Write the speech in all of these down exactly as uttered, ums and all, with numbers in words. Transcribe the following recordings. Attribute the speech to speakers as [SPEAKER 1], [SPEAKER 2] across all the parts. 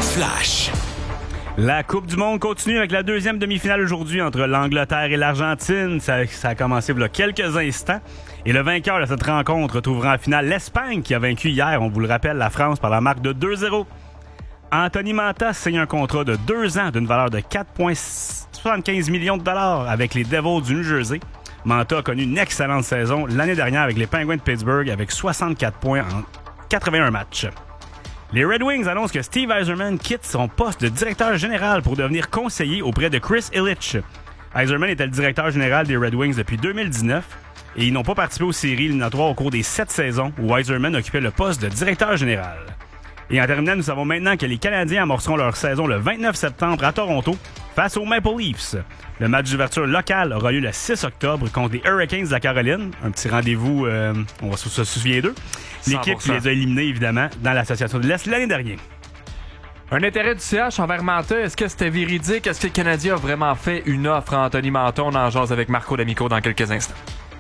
[SPEAKER 1] flash.
[SPEAKER 2] La Coupe du Monde continue avec la deuxième demi-finale aujourd'hui entre l'Angleterre et l'Argentine. Ça, ça a commencé il y a quelques instants. Et le vainqueur de cette rencontre retrouvera en finale l'Espagne qui a vaincu hier, on vous le rappelle, la France par la marque de deux zéro. Anthony Mantha signe un contrat de deux ans d'une valeur de quatre virgule soixante-quinze millions de dollars avec les Devils du New Jersey. Mantha a connu une excellente saison l'année dernière avec les Penguins de Pittsburgh avec soixante-quatre points en quatre-vingt-un matchs. Les Red Wings annoncent que Steve Yzerman quitte son poste de directeur général pour devenir conseiller auprès de Chris Ilitch. Yzerman était le directeur général des Red Wings depuis deux mille dix-neuf et ils n'ont pas participé aux séries éliminatoires au cours des sept saisons où Yzerman occupait le poste de directeur général. Et en terminant, nous savons maintenant que les Canadiens amorceront leur saison le vingt-neuf septembre à Toronto face aux Maple Leafs. Le match d'ouverture local aura lieu le six octobre contre les Hurricanes de la Caroline. Un petit rendez-vous, euh, on va se souvenir d'eux. L'équipe qui les a éliminés, évidemment, dans l'Association de l'Est l'année dernière.
[SPEAKER 3] Un intérêt du C H envers Mantha, est-ce que c'était véridique? Est-ce que le Canadien a vraiment fait une offre à Anthony Mantha? On en jase avec Marco D'Amico dans quelques instants.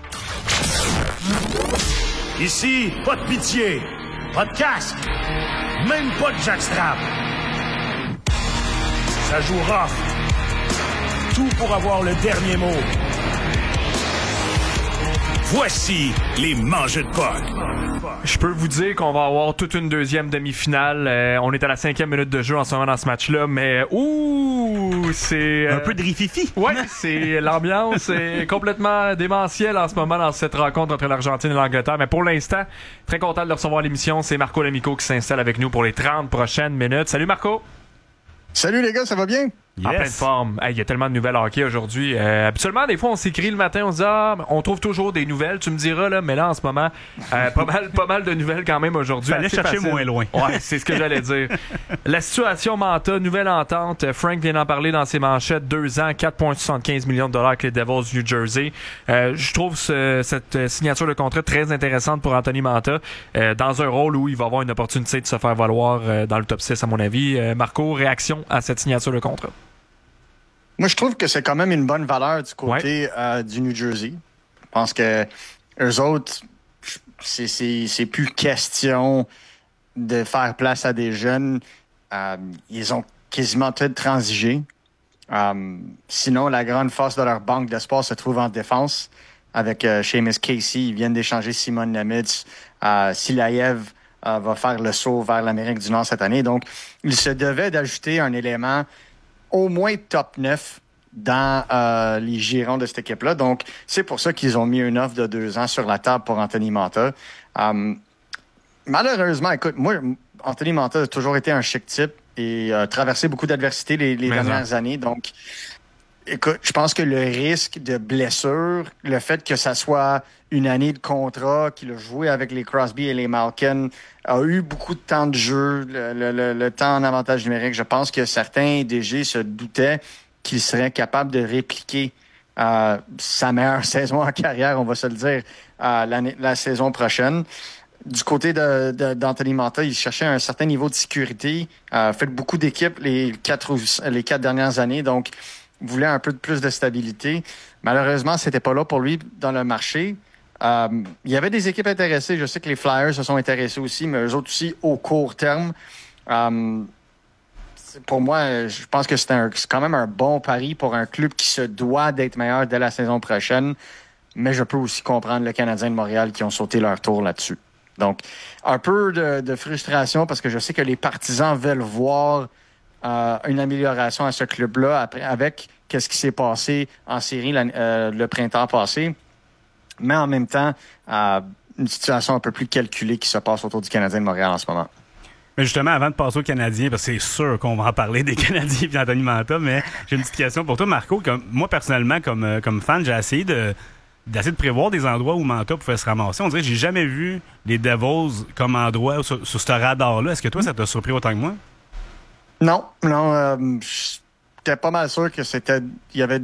[SPEAKER 4] Ici, pas de pitié, pas de casque, même pas de jackstrap. Ça joue rough. Tout pour avoir le dernier mot. Voici les mangeux de puck.
[SPEAKER 3] Je peux vous dire qu'on va avoir toute une deuxième demi-finale. Euh, on est à la cinquième minute de jeu en ce moment dans ce match-là, mais ouh, c'est... Euh...
[SPEAKER 2] Un peu de rififi.
[SPEAKER 3] Ouais, c'est l'ambiance est complètement démentielle en ce moment dans cette rencontre entre l'Argentine et l'Angleterre. Mais pour l'instant, très content de le recevoir à l'émission. C'est Marco D'Amico qui s'installe avec nous pour les trente prochaines minutes. Salut Marco!
[SPEAKER 5] Salut les gars, ça va bien?
[SPEAKER 3] Yes. En pleine forme. Il hey, y a tellement de nouvelles hockey aujourd'hui. Euh, habituellement, des fois, on s'écrit le matin, on se dit ah, on trouve toujours des nouvelles. Tu me diras là, mais là en ce moment, euh, pas mal, pas mal de nouvelles quand même aujourd'hui.
[SPEAKER 2] Fallait chercher facile. Moins loin.
[SPEAKER 3] Ouais, c'est ce que j'allais dire. La situation Mantha, nouvelle entente. Frank vient d'en parler dans ses manchettes. Deux ans, quatre virgule soixante-quinze millions de dollars avec les Devils du New Jersey. Euh, je trouve ce, cette signature de contrat très intéressante pour Anthony Mantha euh, dans un rôle où il va avoir une opportunité de se faire valoir euh, dans le top six à mon avis. Euh, Marco, réaction à cette signature de contrat?
[SPEAKER 5] Moi, je trouve que c'est quand même une bonne valeur du côté
[SPEAKER 3] ouais.
[SPEAKER 5] euh, du New Jersey. Je pense que eux autres, c'est, c'est, c'est plus question de faire place à des jeunes. Euh, ils ont quasiment tout transigé. Euh, sinon, la grande force de leur banque d'espoir se trouve en défense. Avec euh, Seamus Casey, ils viennent d'échanger Simon Nemitz. Euh, Silaev euh, va faire le saut vers l'Amérique du Nord cette année. Donc, il se devait d'ajouter un élément au moins top neuf dans euh, les girons de cette équipe-là. Donc, c'est pour ça qu'ils ont mis une offre de deux ans sur la table pour Anthony Mantha. Um, malheureusement, écoute, moi, Anthony Mantha a toujours été un chic type et a traversé beaucoup d'adversités les, les dernières ça. années. Donc, écoute, je pense que le risque de blessure, le fait que ça soit une année de contrat, qu'il a joué avec les Crosby et les Malkin, a eu beaucoup de temps de jeu, le, le, le, le temps en avantage numérique. Je pense que certains D G se doutaient qu'il serait capable de répliquer euh, sa meilleure saison en carrière, on va se le dire, euh, l'année, la saison prochaine. Du côté de, de, d'Anthony Mantha, il cherchait un certain niveau de sécurité, euh, fait beaucoup d'équipes les quatre, les quatre dernières années, donc voulait un peu de plus de stabilité. Malheureusement, c'était pas là pour lui dans le marché. Euh, il y avait des équipes intéressées. Je sais que les Flyers se sont intéressés aussi, mais eux autres aussi au court terme. Euh, pour moi, je pense que c'est, un, c'est quand même un bon pari pour un club qui se doit d'être meilleur dès la saison prochaine. Mais je peux aussi comprendre le Canadien de Montréal qui ont sauté leur tour là-dessus. Donc, un peu de, de frustration parce que je sais que les partisans veulent voir euh, une amélioration à ce club-là après, avec qu'est-ce qui s'est passé en série euh, le printemps passé. Mais en même temps, euh, une situation un peu plus calculée qui se passe autour du Canadien de Montréal en ce moment.
[SPEAKER 2] Mais justement, avant de passer aux Canadiens, parce que c'est sûr qu'on va en parler des Canadiens et d'Anthony Mantha, mais j'ai une petite question pour toi, Marco. Comme, moi, personnellement, comme, comme fan, j'ai essayé de, d'essayer de prévoir des endroits où Mantha pouvait se ramasser. On dirait que j'ai jamais vu les Devils comme endroit sur, sur ce radar-là. Est-ce que toi, ça t'a surpris autant que moi?
[SPEAKER 5] Non, non. Euh, j'étais pas mal sûr que c'était... Il y avait...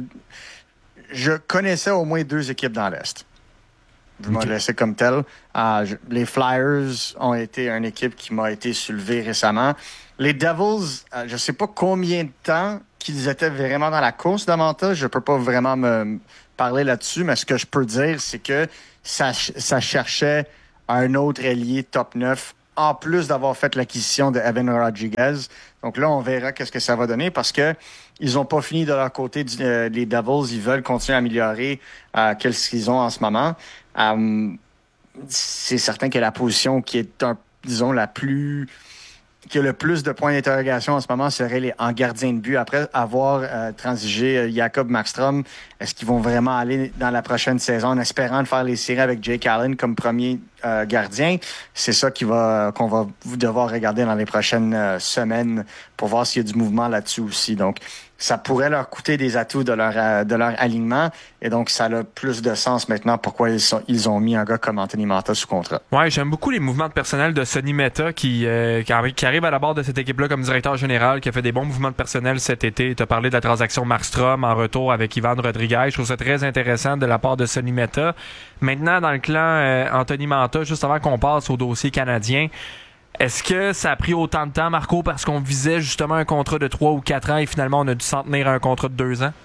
[SPEAKER 5] Je connaissais au moins deux équipes dans l'Est. Je m'en laissais comme tel. Euh, je, les Flyers ont été une équipe qui m'a été soulevée récemment. Les Devils, euh, je sais pas combien de temps qu'ils étaient vraiment dans la course de Mantha. Je peux pas vraiment me parler là-dessus, mais ce que je peux dire, c'est que ça, ça cherchait un autre ailier top neuf en plus d'avoir fait l'acquisition de Evan Rodriguez. Donc là, on verra qu'est-ce que ça va donner parce que ils n'ont pas fini de leur côté. Du, euh, les Devils, ils veulent continuer à améliorer euh, qu'est-ce qu'ils ont en ce moment. Euh, c'est certain que la position qui est, un, disons, la plus... qui a le plus de points d'interrogation en ce moment serait les, en gardien de but. Après avoir euh, transigé euh, Jacob Markstrom, est-ce qu'ils vont vraiment aller dans la prochaine saison en espérant de faire les séries avec Jake Allen comme premier euh, gardien? C'est ça qui va, qu'on va devoir regarder dans les prochaines euh, semaines pour voir s'il y a du mouvement là-dessus aussi. Donc, ça pourrait leur coûter des atouts de leur, euh, de leur alignement. Et donc, ça a plus de sens maintenant pourquoi ils, sont, ils ont mis un gars comme Anthony Mantha sous contrat.
[SPEAKER 3] Ouais, j'aime beaucoup les mouvements de personnel de Sonny Mehta qui, euh, qui, arri- qui arrive à la barre de cette équipe-là comme directeur général, qui a fait des bons mouvements de personnel cet été. Tu as parlé de la transaction Markstrom en retour avec Ivan Rodriguez. Je trouve ça très intéressant de la part de Sonny Mehta. Maintenant, dans le clan euh, Anthony Mantha, juste avant qu'on passe au dossier canadien, est-ce que ça a pris autant de temps, Marco, parce qu'on visait justement un contrat de trois ou quatre ans et finalement on a dû s'en tenir à un contrat de deux ans?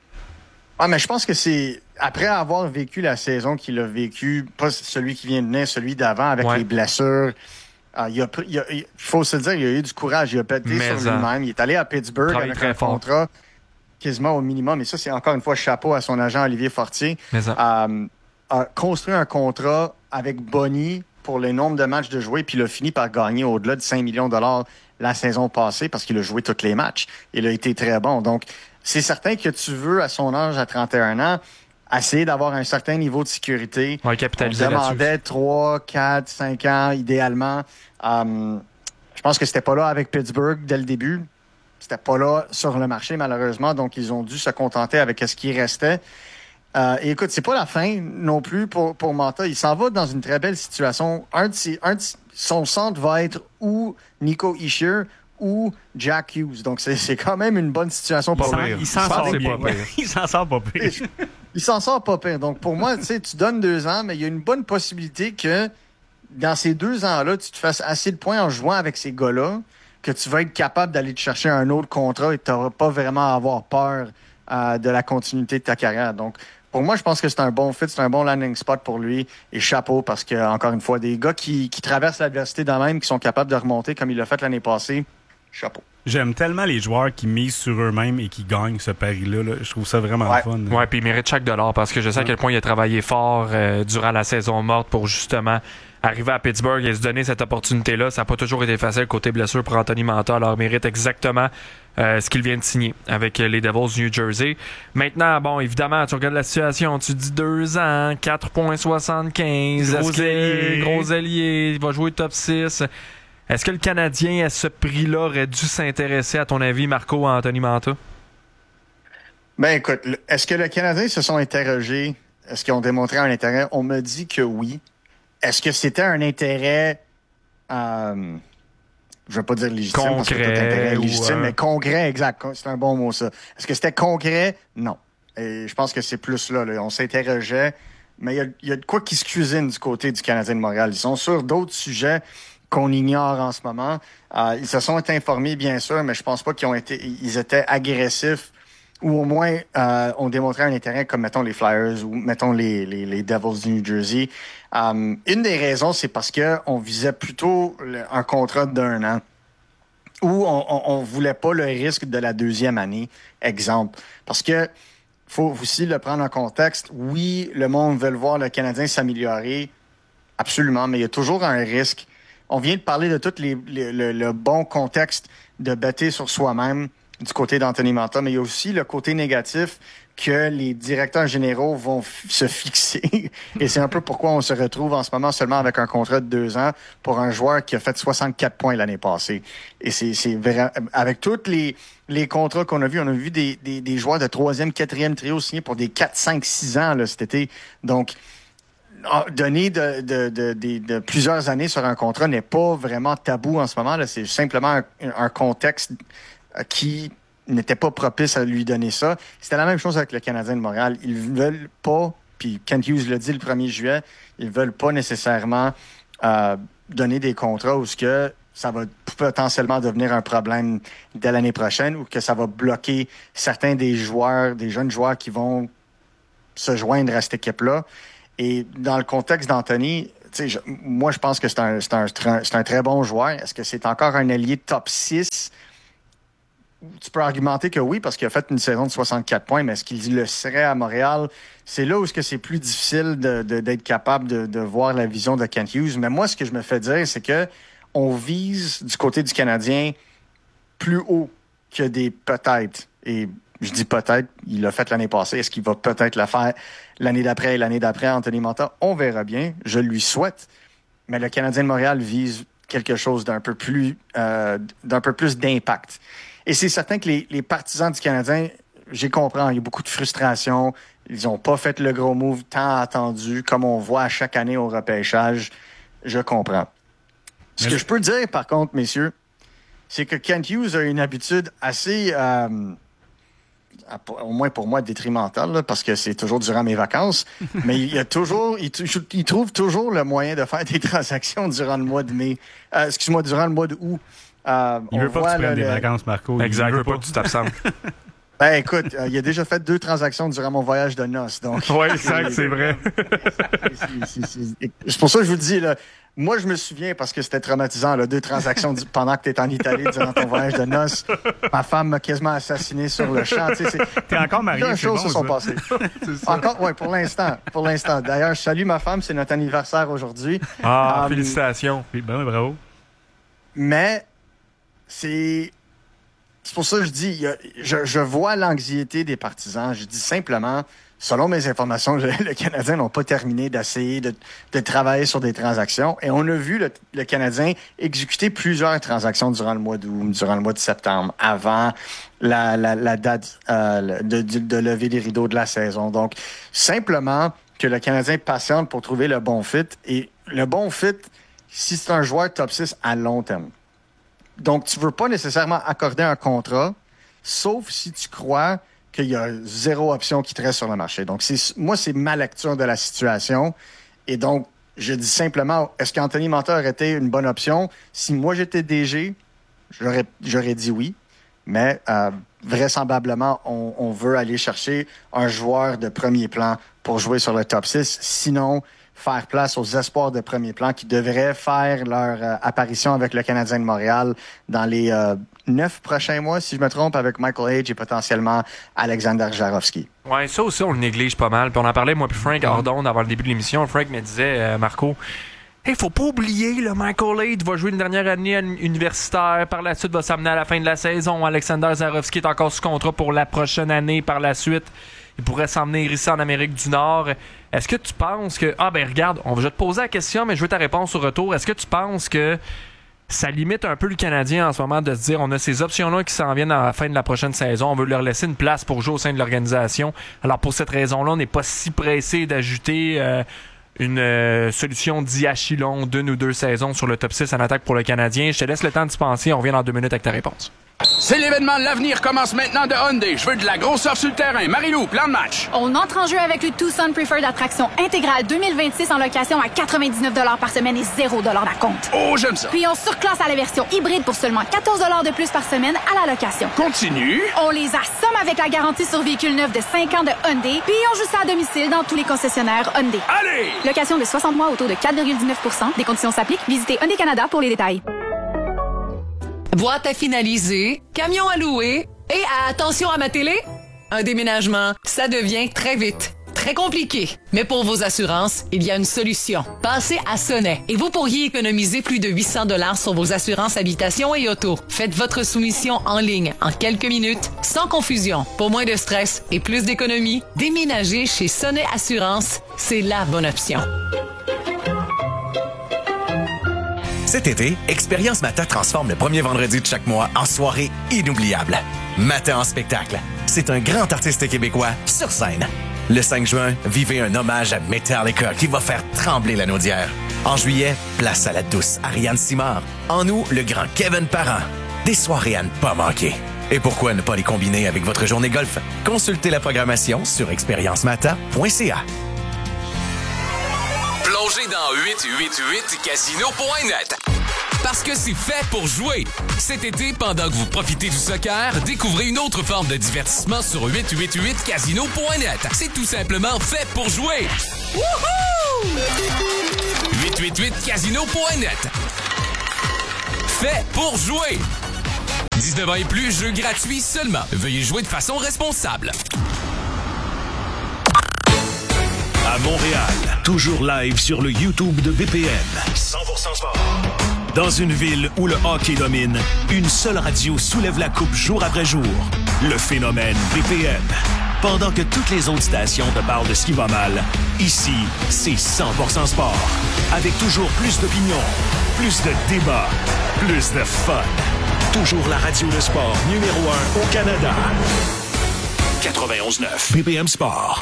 [SPEAKER 5] Ah, mais je pense que c'est après avoir vécu la saison qu'il a vécu, pas celui qui vient de venir, celui d'avant avec ouais. les blessures. Ah, il, a, il, a, il faut se dire, il a eu du courage, il a pété mais sur lui-même. Il est allé à Pittsburgh avec un fort. contrat quasiment au minimum. Et ça, c'est encore une fois chapeau à son agent Olivier Fortier. Mais euh, a construit un contrat avec Bonnie pour le nombre de matchs de jouer, puis il a fini par gagner au-delà de cinq millions de dollars la saison passée parce qu'il a joué tous les matchs. Il a été très bon. Donc, c'est certain que tu veux, à son âge, à trente et un ans, essayer d'avoir un certain niveau de sécurité.
[SPEAKER 3] Ouais, capitaliser
[SPEAKER 5] On demandait trois, quatre, cinq ans, idéalement. Um, je pense que c'était pas là avec Pittsburgh dès le début. C'était pas là sur le marché, malheureusement. Donc, ils ont dû se contenter avec ce qui restait. Euh, et écoute, c'est pas la fin non plus pour, pour Mantha. Il s'en va dans une très belle situation. Un de ses, un de son centre va être ou Nico Hischier ou Jack Hughes. Donc, c'est, c'est quand même une bonne situation pour lui.
[SPEAKER 2] Il s'en sort bien. Il s'en sort pas pire.
[SPEAKER 5] Il s'en sort pas pire. Donc, pour moi, tu sais, tu donnes deux ans, mais il y a une bonne possibilité que dans ces deux ans-là, tu te fasses assez de points en jouant avec ces gars-là que tu vas être capable d'aller te chercher un autre contrat et tu n'auras pas vraiment à avoir peur euh, de la continuité de ta carrière. Donc, pour moi, je pense que c'est un bon fit, c'est un bon landing spot pour lui. Et chapeau, parce que, encore une fois, des gars qui, qui traversent l'adversité d'eux mêmes, qui sont capables de remonter comme il l'a fait l'année passée, chapeau.
[SPEAKER 2] J'aime tellement les joueurs qui misent sur eux-mêmes et qui gagnent ce pari-là. Là. Je trouve ça vraiment
[SPEAKER 5] ouais.
[SPEAKER 2] fun.
[SPEAKER 3] Ouais, puis il mérite chaque dollar parce que je sais à quel point il a travaillé fort euh, durant la saison morte pour justement arriver à Pittsburgh et se donner cette opportunité-là. Ça n'a pas toujours été facile côté blessure pour Anthony Mantha. Alors, il mérite exactement euh, ce qu'il vient de signer avec les Devils du New Jersey. Maintenant, bon, évidemment, tu regardes la situation, tu dis deux ans, quatre virgule soixante-quinze.
[SPEAKER 2] Gros allié.
[SPEAKER 3] Gros allié, il va jouer top six. Est-ce que le Canadien, à ce prix-là, aurait dû s'intéresser, à ton avis, Marco, à Anthony Mantha?
[SPEAKER 5] Ben écoute, est-ce que le Canadien se sont interrogés? Est-ce qu'ils ont démontré un intérêt? On me dit que oui. Est-ce que c'était un intérêt, euh, je ne veux pas dire légitime,
[SPEAKER 3] concret,
[SPEAKER 5] parce que tout intérêt est légitime,
[SPEAKER 3] ou, euh...
[SPEAKER 5] mais concret, exact. C'est un bon mot, ça. Est-ce que c'était concret? Non. Et je pense que c'est plus là, là. On s'interrogeait, mais il y a, y a de quoi qui se cuisine du côté du Canadien de Montréal. Ils sont sur d'autres sujets qu'on ignore en ce moment. Euh, ils se sont informés, bien sûr, mais je pense pas qu'ils ont été, ils étaient agressifs ou au moins euh, ont démontré un intérêt comme, mettons, les Flyers ou, mettons, les, les, les Devils du New Jersey. Um, une des raisons, c'est parce que on visait plutôt le, un contrat d'un an où on, on, on voulait pas le risque de la deuxième année, exemple. Parce que faut aussi le prendre en contexte. Oui, le monde veut voir le Canadien s'améliorer, absolument, mais il y a toujours un risque. On vient de parler de tout les, les, le, le bon contexte de bêter sur soi-même du côté d'Anthony Mantha, mais il y a aussi le côté négatif que les directeurs généraux vont f- se fixer. Et c'est un peu pourquoi on se retrouve en ce moment seulement avec un contrat de deux ans pour un joueur qui a fait soixante-quatre points l'année passée. Et c'est, c'est vrai, avec tous les, les contrats qu'on a vus, on a vu des, des, des joueurs de troisième, quatrième trio signés pour des quatre, cinq, six ans là, cet été. Donc, donner de, de, de, de, de plusieurs années sur un contrat n'est pas vraiment tabou en ce moment. Là. C'est simplement un, un contexte qui n'était pas propice à lui donner ça. C'était la même chose avec le Canadien de Montréal. Ils veulent pas, puis Kent Hughes l'a dit le premier juillet, ils veulent pas nécessairement euh, donner des contrats où ce que ça va potentiellement devenir un problème dès l'année prochaine ou que ça va bloquer certains des joueurs, des jeunes joueurs qui vont se joindre à cette équipe-là. Et dans le contexte d'Anthony, tu sais, moi, je pense que c'est un, c'est, un, c'est un très bon joueur. Est-ce que c'est encore un allié top six? Tu peux argumenter que oui, parce qu'il a fait une saison de soixante-quatre points, mais est-ce qu'il le serait à Montréal? C'est là où est-ce que c'est plus difficile de, de, d'être capable de, de voir la vision de Kent Hughes. Mais moi, ce que je me fais dire, c'est que on vise du côté du Canadien plus haut que des peut-être. Et je dis peut-être, il l'a fait l'année passée. Est-ce qu'il va peut-être le faire l'année d'après et l'année d'après, Anthony Mantha? On verra bien. Je lui souhaite. Mais le Canadien de Montréal vise quelque chose d'un peu plus, euh, d'un peu plus d'impact. Et c'est certain que les, les partisans du Canadien, j'ai compris, il y a beaucoup de frustration. Ils n'ont pas fait le gros move tant attendu, comme on voit à chaque année au repêchage. Je comprends. Ce que je peux dire, par contre, messieurs, c'est que Kent Hughes a une habitude assez, euh, au moins pour moi, détrimentale, là, parce que c'est toujours durant mes vacances. Mais il y a toujours, il, il trouve toujours le moyen de faire des transactions durant le mois de mai. Euh, excuse-moi, durant le mois de août.
[SPEAKER 2] Euh, il veut pas voit, que tu prennes des le... vacances, Marco.
[SPEAKER 3] Exact,
[SPEAKER 2] il veut,
[SPEAKER 3] veut pas que tu t'absentes.
[SPEAKER 5] Ben écoute, euh, il a déjà fait deux transactions durant mon voyage de noces. Donc,
[SPEAKER 3] oui, exact, c'est vrai.
[SPEAKER 5] c'est, c'est, c'est, c'est pour ça que je vous le dis, là, moi je me souviens, parce que c'était traumatisant, là, deux transactions du, pendant que tu es en Italie durant ton voyage de noces. Ma femme m'a quasiment assassiné sur le champ. Tu sais,
[SPEAKER 2] T'es encore marié,
[SPEAKER 5] deux
[SPEAKER 2] c'est
[SPEAKER 5] choses
[SPEAKER 2] bon,
[SPEAKER 5] se sont
[SPEAKER 2] ça.
[SPEAKER 5] passées. Encore, oui, pour l'instant. Pour l'instant. D'ailleurs, je salue ma femme, c'est notre anniversaire aujourd'hui.
[SPEAKER 3] Ah,
[SPEAKER 5] um,
[SPEAKER 3] félicitations.
[SPEAKER 2] Oui, ben, bravo.
[SPEAKER 5] Mais c'est... C'est pour ça que je dis, il y a, je, je vois l'anxiété des partisans. Je dis simplement, selon mes informations, le, le Canadien n'ont pas terminé d'essayer de, de travailler sur des transactions. Et on a vu le, le Canadien exécuter plusieurs transactions durant le mois d'août, durant le mois de septembre, avant la, la, la date euh, de, de, de lever les rideaux de la saison. Donc, simplement que le Canadien patiente pour trouver le bon fit. Et le bon fit, si c'est un joueur top six à long terme. Donc, tu ne veux pas nécessairement accorder un contrat, sauf si tu crois qu'il y a zéro option qui te reste sur le marché. Donc, c'est, moi, c'est ma lecture de la situation. Et donc, je dis simplement, est-ce qu'Anthony Mantha aurait été une bonne option? Si moi, j'étais D G, j'aurais, j'aurais dit oui. Mais euh, vraisemblablement, on, on veut aller chercher un joueur de premier plan pour jouer sur le top six. Sinon, faire place aux espoirs de premier plan qui devraient faire leur euh, apparition avec le Canadien de Montréal dans les euh, neuf prochains mois, si je me trompe, avec Michael Hage et potentiellement Alexander Jarofsky.
[SPEAKER 3] Ouais, ça aussi, on le néglige pas mal. Puis on en parlait, moi puis Frank, hors d'onde, avant le début de l'émission. Frank me disait, euh, Marco, hey, faut pas oublier, le Michael Hage va jouer une dernière année universitaire. Par la suite, va s'amener à la fin de la saison. Alexander Jarofsky est encore sous contrat pour la prochaine année par la suite. Il pourrait s'emmener ici en Amérique du Nord. Est-ce que tu penses que... Ah ben regarde, on va te poser la question, mais je veux ta réponse au retour. Est-ce que tu penses que ça limite un peu le Canadien en ce moment de se dire on a ces options-là qui s'en viennent à la fin de la prochaine saison, on veut leur laisser une place pour jouer au sein de l'organisation. Alors pour cette raison-là, on n'est pas si pressé d'ajouter euh, une euh, solution d'Iachilon d'une ou deux saisons sur le top six en attaque pour le Canadien. Je te laisse le temps de se penser, on revient dans deux minutes avec ta réponse.
[SPEAKER 1] C'est l'événement de l'avenir commence maintenant de Hyundai. Je veux de la grosse offre sur le terrain. Marie-Lou, plan de match.
[SPEAKER 6] On entre en jeu avec le Tucson Preferred Attraction intégrale deux mille vingt-six en location à quatre-vingt-dix-neuf dollars par semaine et zéro dollars d'acompte.
[SPEAKER 1] Oh, j'aime ça.
[SPEAKER 6] Puis on surclasse à la version hybride pour seulement quatorze dollars de plus par semaine à la location.
[SPEAKER 1] Continue.
[SPEAKER 6] On les assomme avec la garantie sur véhicule neuf de cinq ans de Hyundai. Puis on joue ça à domicile dans tous les concessionnaires Hyundai.
[SPEAKER 1] Allez!
[SPEAKER 6] Location de soixante mois au taux de quatre virgule dix-neuf pour cent. Des conditions s'appliquent. Visitez Hyundai Canada pour les détails.
[SPEAKER 7] Boîte à finaliser, camion à louer et attention à ma télé, un déménagement, ça devient très vite, très compliqué. Mais pour vos assurances, il y a une solution. Passez à Sonnet et vous pourriez économiser plus de huit cents dollars sur vos assurances habitation et auto. Faites votre soumission en ligne en quelques minutes, sans confusion. Pour moins de stress et plus d'économie, déménager chez Sonnet Assurance, c'est la bonne option.
[SPEAKER 8] Cet été, Expérience Mata transforme le premier vendredi de chaque mois en soirée inoubliable. Mata en spectacle. C'est un grand artiste québécois sur scène. Le cinq juin, vivez un hommage à Metallica qui va faire trembler la naudière. En juillet, place à la douce Ariane Simard. En août, le grand Kevin Parent. Des soirées à ne pas manquer. Et pourquoi ne pas les combiner avec votre journée golf? Consultez la programmation sur expérience mata point c a.
[SPEAKER 9] Plongez dans huit huit huit casino point net. Parce que c'est fait pour jouer. Cet été, pendant que vous profitez du soccer, découvrez une autre forme de divertissement sur huit huit huit casino point net. C'est tout simplement fait pour jouer. Wouhou! huit huit huit casino point net. Fait pour jouer. dix-neuf ans et plus, jeu gratuit seulement. Veuillez jouer de façon responsable.
[SPEAKER 4] À Montréal, toujours live sur le YouTube de B P M. cent pour cent sport. Dans une ville où le hockey domine, une seule radio soulève la coupe jour après jour. Le phénomène B P M. Pendant que toutes les autres stations te parlent de ce qui va mal, ici, c'est cent pour cent sport. Avec toujours plus d'opinions, plus de débats, plus de fun. Toujours la radio de sport numéro un au Canada. quatre-vingt-onze neuf B P M Sport.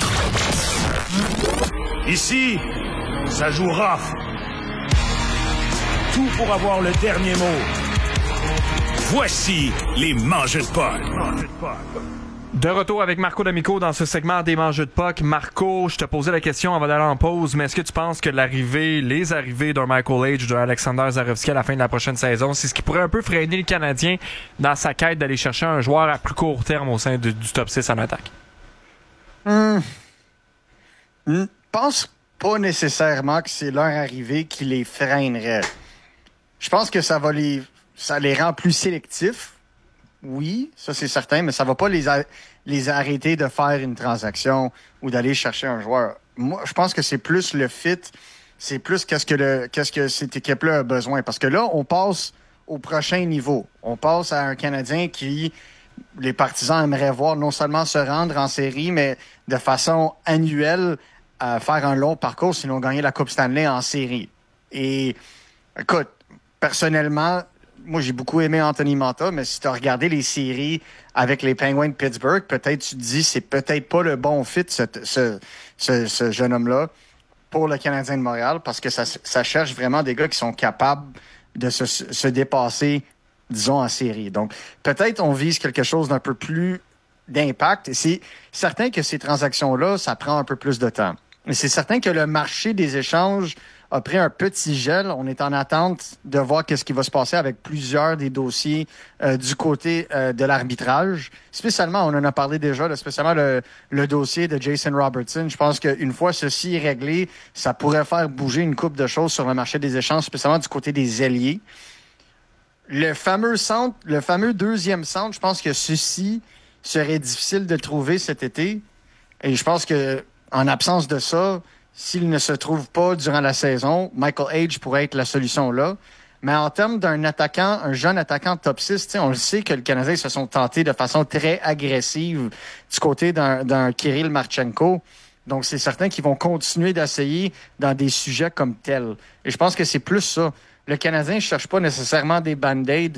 [SPEAKER 4] Ici, ça joue rough. Tout pour avoir le dernier mot. Voici les mangeux de puck.
[SPEAKER 3] De retour avec Marco D'Amico dans ce segment des mangeux de puck. Marco, je te posais la question avant d'aller en pause, mais est-ce que tu penses que l'arrivée, les arrivées d'un Michael Age, d'un Alexander Zarovski à la fin de la prochaine saison, c'est ce qui pourrait un peu freiner le Canadien dans sa quête d'aller chercher un joueur à plus court terme au sein de, du top six en attaque?
[SPEAKER 5] Hum. Je pense pas nécessairement que c'est leur arrivée qui les freinerait. Je pense que ça va les, ça les rend plus sélectifs. Oui, ça c'est certain, mais ça va pas les, a- les arrêter de faire une transaction ou d'aller chercher un joueur. Moi, je pense que c'est plus le fit, c'est plus qu'est-ce que le, qu'est-ce que cette équipe-là a besoin. Parce que là, on passe au prochain niveau. On passe à un Canadien qui, les partisans aimeraient voir non seulement se rendre en série, mais de façon annuelle, à faire un long parcours, sinon gagner la Coupe Stanley en série. Et, écoute, personnellement, moi, j'ai beaucoup aimé Anthony Mantha, mais si tu as regardé les séries avec les Penguins de Pittsburgh, peut-être tu te dis c'est peut-être pas le bon fit, ce, ce, ce, ce jeune homme-là, pour le Canadien de Montréal, parce que ça, ça cherche vraiment des gars qui sont capables de se, se dépasser, disons, en série. Donc, peut-être on vise quelque chose d'un peu plus d'impact. Et c'est certain que ces transactions-là, ça prend un peu plus de temps. Mais c'est certain que le marché des échanges a pris un petit gel. On est en attente de voir qu'est-ce qui va se passer avec plusieurs des dossiers euh, du côté euh, de l'arbitrage. Spécialement, on en a parlé déjà, là, spécialement le, le dossier de Jason Robertson. Je pense qu'une fois ceci est réglé, ça pourrait faire bouger une couple de choses sur le marché des échanges, spécialement du côté des ailiers. Le fameux centre, le fameux deuxième centre, je pense que ceci serait difficile de trouver cet été. Et je pense que en absence de ça, s'il ne se trouve pas durant la saison, Michael Age pourrait être la solution là. Mais en termes d'un attaquant, un jeune attaquant top six, on le sait que le Canadien se sont tentés de façon très agressive du côté d'un, d'un Kirill Marchenko. Donc, c'est certain qu'ils vont continuer d'essayer dans des sujets comme tels. Et je pense que c'est plus ça. Le Canadien ne cherche pas nécessairement des band-aids.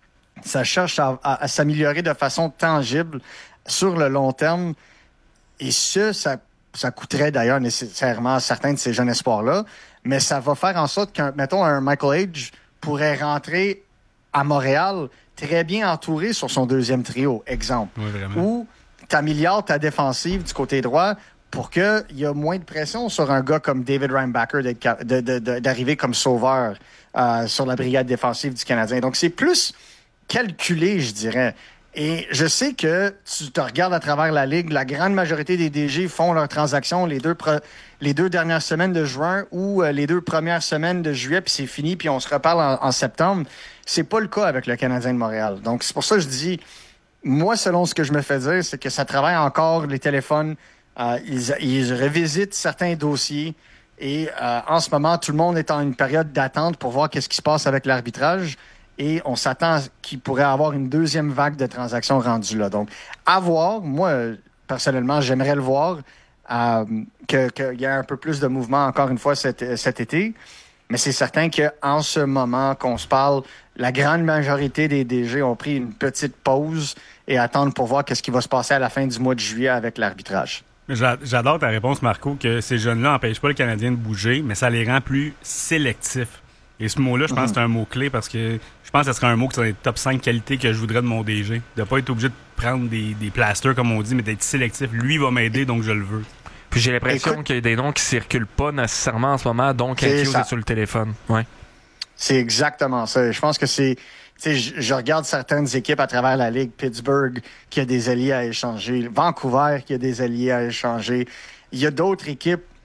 [SPEAKER 5] Ça cherche à, à, à s'améliorer de façon tangible sur le long terme. Et ce, ça Ça coûterait d'ailleurs nécessairement à certains de ces jeunes espoirs-là, mais ça va faire en sorte qu'un, mettons, un Michael Age pourrait rentrer à Montréal très bien entouré sur son deuxième trio, exemple.
[SPEAKER 2] Oui, vraiment.
[SPEAKER 5] Ou t'améliores ta défensive du côté droit pour qu'il y ait moins de pression sur un gars comme David Reinbacher d'être, de, de, de, d'arriver comme sauveur euh, sur la brigade défensive du Canadien. Donc, c'est plus calculé, je dirais. Et je sais que tu te regardes à travers la Ligue, la grande majorité des D G font leurs transactions les deux, pre- les deux dernières semaines de juin ou euh, les deux premières semaines de juillet, puis c'est fini, puis on se reparle en, en septembre. C'est pas le cas avec le Canadien de Montréal. Donc, c'est pour ça que je dis, moi, selon ce que je me fais dire, c'est que ça travaille encore les téléphones, euh, ils, ils revisitent certains dossiers, et euh, en ce moment, tout le monde est en une période d'attente pour voir qu'est-ce qui se passe avec l'arbitrage. Et on s'attend qu'il pourrait avoir une deuxième vague de transactions rendues là. Donc, à voir. Moi, personnellement, j'aimerais le voir, euh, que, qu'il y ait un peu plus de mouvement, encore une fois, cet, cet été. Mais c'est certain qu'en ce moment qu'on se parle, la grande majorité des D G ont pris une petite pause et attendent pour voir qu'est-ce qui va se passer à la fin du mois de juillet avec l'arbitrage.
[SPEAKER 2] J'adore ta réponse, Marco, que ces jeunes-là n'empêchent pas le Canadien de bouger, mais ça les rend plus sélectifs. Et ce mot-là, je pense mm-hmm. que c'est un mot-clé parce que je pense que ce serait un mot qui serait les top cinq qualités que je voudrais de mon D G. De ne pas être obligé de prendre des, des plasters, comme on dit, mais d'être sélectif. Lui va m'aider, donc je le veux.
[SPEAKER 3] Puis j'ai l'impression Écoute, qu'il y a des noms qui circulent pas nécessairement en ce moment, donc Hughes est sur le téléphone. Ouais.
[SPEAKER 5] C'est exactement ça. Je pense que c'est... Tu sais, je, je regarde certaines équipes à travers la Ligue. Pittsburgh, qui a des alliés à échanger. Vancouver, qui a des alliés à échanger. Il y a d'autres équipes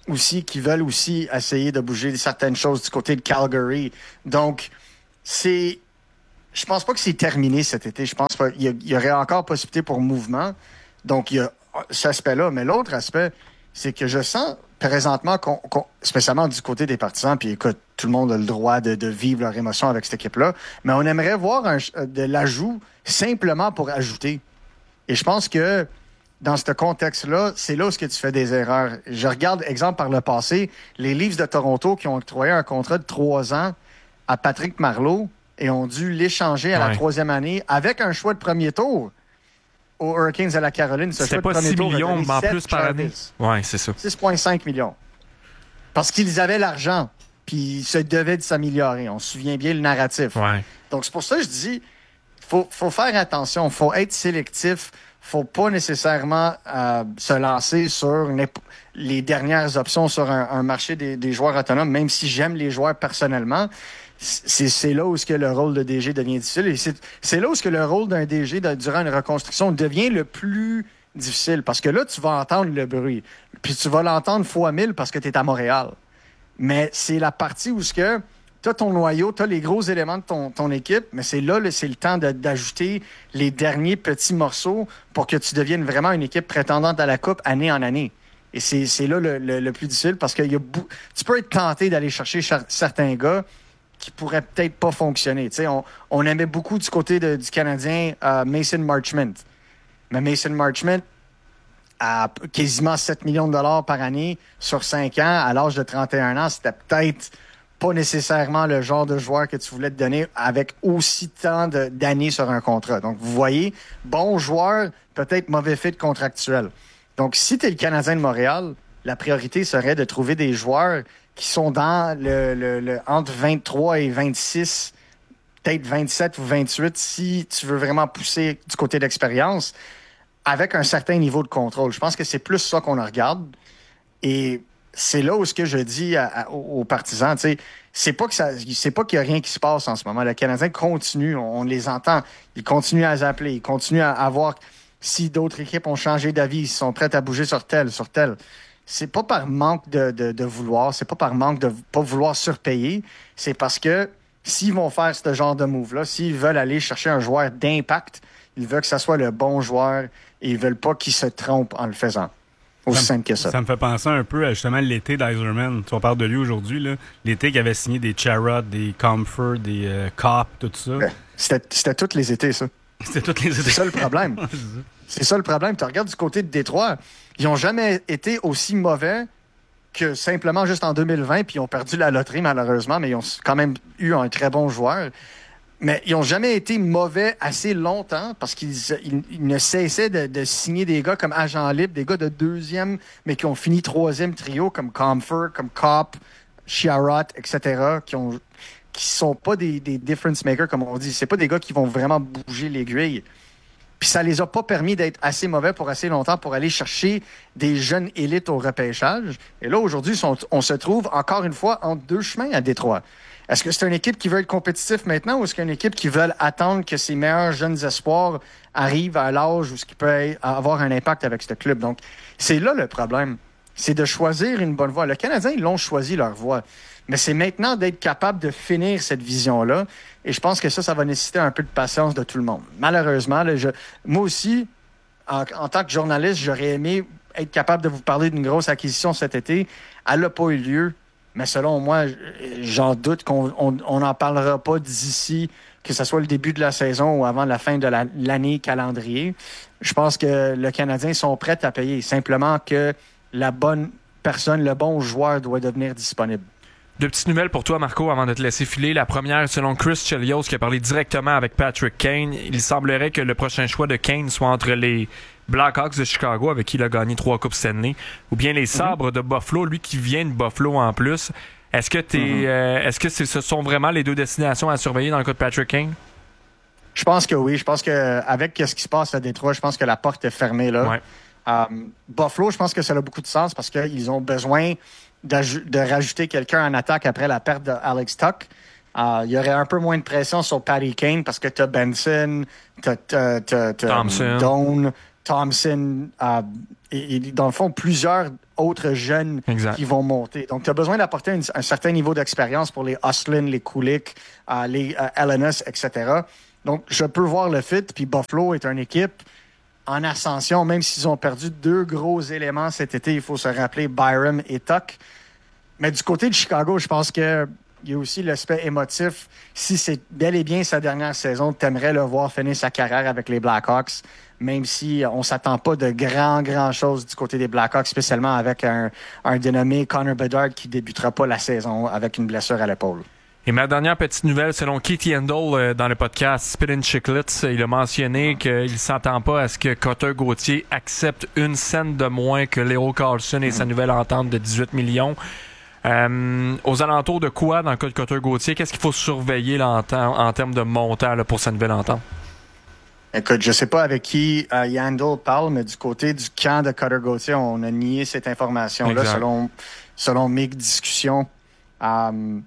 [SPEAKER 5] aussi qui veulent aussi essayer de bouger certaines choses du côté de Calgary. Donc, c'est... Je pense pas que c'est terminé cet été. Je pense qu'il y, y aurait encore possibilité pour mouvement. Donc, il y a cet aspect-là. Mais l'autre aspect, c'est que je sens présentement, qu'on, qu'on, spécialement du côté des partisans, puis écoute, tout le monde a le droit de, de vivre leur émotion avec cette équipe-là, mais on aimerait voir un, de l'ajout simplement pour ajouter. Et je pense que dans ce contexte-là, c'est là où tu fais des erreurs. Je regarde, exemple, par le passé, les Leafs de Toronto qui ont octroyé un contrat de trois ans à Patrick Marleau et ont dû l'échanger à ouais. la troisième année avec un choix de premier tour aux Hurricanes à la Caroline. Ce
[SPEAKER 3] C'était pas six millions, mais en plus par année. Oui, c'est ça.
[SPEAKER 5] six virgule cinq millions. Parce qu'ils avaient l'argent, puis ils se devaient de s'améliorer. On se souvient bien le narratif.
[SPEAKER 3] Ouais.
[SPEAKER 5] Donc, c'est pour ça que je dis, faut, faut faire attention, il faut être sélectif, faut pas nécessairement euh, se lancer sur une, les dernières options sur un, un marché des, des joueurs autonomes, même si j'aime les joueurs personnellement. C'est, c'est là où ce que le rôle de D G devient difficile. Et c'est, c'est là où ce que le rôle d'un D G de, durant une reconstruction devient le plus difficile. Parce que là, tu vas entendre le bruit. Puis tu vas l'entendre fois mille parce que tu es à Montréal. Mais c'est la partie où ce que tu as ton noyau, tu as les gros éléments de ton, ton équipe, mais c'est là, là c'est le temps de, d'ajouter les derniers petits morceaux pour que tu deviennes vraiment une équipe prétendante à la Coupe année en année. Et c'est, c'est là le, le, le plus difficile parce que y a bou- tu peux être tenté d'aller chercher char- certains gars qui pourraient peut-être pas fonctionner. Tu sais, on, on aimait beaucoup du côté de, du Canadien euh, Mason Marchment. Mais Mason Marchment, à quasiment sept millions de dollars par année sur cinq ans, à l'âge de trente et un ans, c'était peut-être pas nécessairement le genre de joueur que tu voulais te donner avec aussi tant de, d'années sur un contrat. Donc, vous voyez, bon joueur, peut-être mauvais fit contractuel. Donc, si tu es le Canadien de Montréal, la priorité serait de trouver des joueurs qui sont dans le, le, le entre vingt-trois et vingt-six, peut-être vingt-sept ou vingt-huit, si tu veux vraiment pousser du côté d'expérience, avec un certain niveau de contrôle. Je pense que c'est plus ça qu'on regarde. Et c'est là où ce que je dis à, à, aux partisans, tu sais, c'est pas que ça, c'est pas qu'il y a rien qui se passe en ce moment. Le Canadien continue, on, on les entend, ils continuent à appeler, ils continuent à, à voir si d'autres équipes ont changé d'avis, ils sont prêts à bouger sur tel, sur tel. C'est pas par manque de, de, de vouloir, c'est pas par manque de pas vouloir surpayer, c'est parce que s'ils vont faire ce genre de move-là, s'ils veulent aller chercher un joueur d'impact, ils veulent que ça soit le bon joueur et ils veulent pas qu'il se trompe en le faisant. Aussi
[SPEAKER 2] ça
[SPEAKER 5] simple que ça.
[SPEAKER 2] Ça me fait penser un peu à justement l'été d'Yzerman. Tu, on parle de lui aujourd'hui, là. L'été qui avait signé des Charrot, des Comfort, des euh, Cop, tout ça.
[SPEAKER 5] C'était, c'était tous les étés, ça.
[SPEAKER 2] C'était tous les étés.
[SPEAKER 5] C'est ça le problème. C'est ça le problème. Tu regardes du côté de Détroit, ils n'ont jamais été aussi mauvais que simplement juste en deux mille vingt, puis ils ont perdu la loterie malheureusement, mais ils ont quand même eu un très bon joueur. Mais ils n'ont jamais été mauvais assez longtemps parce qu'ils ils, ils ne cessaient de, de signer des gars comme agents libres, des gars de deuxième, mais qui ont fini troisième trio comme Comfort, comme Cop, Chiarot, et cetera, qui ont qui sont pas des, des difference makers, comme on dit. C'est pas des gars qui vont vraiment bouger l'aiguille. Puis ça les a pas permis d'être assez mauvais pour assez longtemps pour aller chercher des jeunes élites au repêchage. Et là, aujourd'hui, on, on se trouve encore une fois entre deux chemins à Détroit. Est-ce que c'est une équipe qui veut être compétitive maintenant ou est-ce qu'il y a une équipe qui veut attendre que ses meilleurs jeunes espoirs arrivent à l'âge où ce qui peut avoir un impact avec ce club? Donc, c'est là le problème. C'est de choisir une bonne voie. Le Canadien, ils l'ont choisi leur voie. Mais c'est maintenant d'être capable de finir cette vision-là. Et je pense que ça, ça va nécessiter un peu de patience de tout le monde. Malheureusement, là, je, moi aussi, en, en tant que journaliste, j'aurais aimé être capable de vous parler d'une grosse acquisition cet été. Elle n'a pas eu lieu. Mais selon moi, j'en doute qu'on on n'en parlera pas d'ici, que ce soit le début de la saison ou avant la fin de la, l'année calendrier. Je pense que les Canadiens sont prêts à payer. Simplement que la bonne personne, le bon joueur doit devenir disponible.
[SPEAKER 3] Deux petites nouvelles pour toi, Marco, avant de te laisser filer. La première, selon Chris Chelios, qui a parlé directement avec Patrick Kane, il semblerait que le prochain choix de Kane soit entre les Blackhawks de Chicago, avec qui il a gagné trois Coupes Stanley, ou bien les Sabres mm-hmm. de Buffalo, lui qui vient de Buffalo en plus. Est-ce que, t'es, mm-hmm. euh, est-ce que c'est, ce sont vraiment les deux destinations à surveiller dans le cas de Patrick Kane?
[SPEAKER 5] Je pense que oui. Je pense qu'avec ce qui se passe à Détroit, je pense que la porte est fermée là.
[SPEAKER 3] Ouais.
[SPEAKER 5] Um, Buffalo, je pense que ça a beaucoup de sens parce qu'ils ont besoin de rajouter quelqu'un en attaque après la perte d'Alex Tuch. Uh, il y aurait un peu moins de pression sur Patty Kane parce que tu as Benson, tu as Thompson, Thompson, euh, et, et dans le fond, plusieurs autres jeunes
[SPEAKER 3] exact. Qui
[SPEAKER 5] vont monter. Donc, tu as besoin d'apporter une, un certain niveau d'expérience pour les Oslin, les Kulik, euh, les euh, Elenis, et cetera. Donc, je peux voir le fit. Puis Buffalo est une équipe en ascension, même s'ils ont perdu deux gros éléments cet été. Il faut se rappeler Byram et Tuck. Mais du côté de Chicago, je pense que il y a aussi l'aspect émotif. Si c'est bel et bien sa dernière saison, tu aimerais le voir finir sa carrière avec les Blackhawks, même si on s'attend pas de grand, grand chose du côté des Blackhawks, spécialement avec un, un dénommé Connor Bedard qui débutera pas la saison avec une blessure à l'épaule.
[SPEAKER 3] Et ma dernière petite nouvelle, selon Keith Yandel euh, dans le podcast Spittin' Chicklets, il a mentionné qu'il ne s'entend pas à ce que Cutter Gauthier accepte une scène de moins que Leo Carlson et sa nouvelle entente de dix-huit millions. Euh, aux alentours de quoi, dans le cas de Cutter Gauthier, qu'est-ce qu'il faut surveiller là, en, temps, en termes de montant là, pour sa nouvelle entente?
[SPEAKER 5] Écoute, je sais pas avec qui euh, Yandel parle, mais du côté du camp de Cutter Gauthier, on a nié cette information-là selon, selon mes discussions. Um,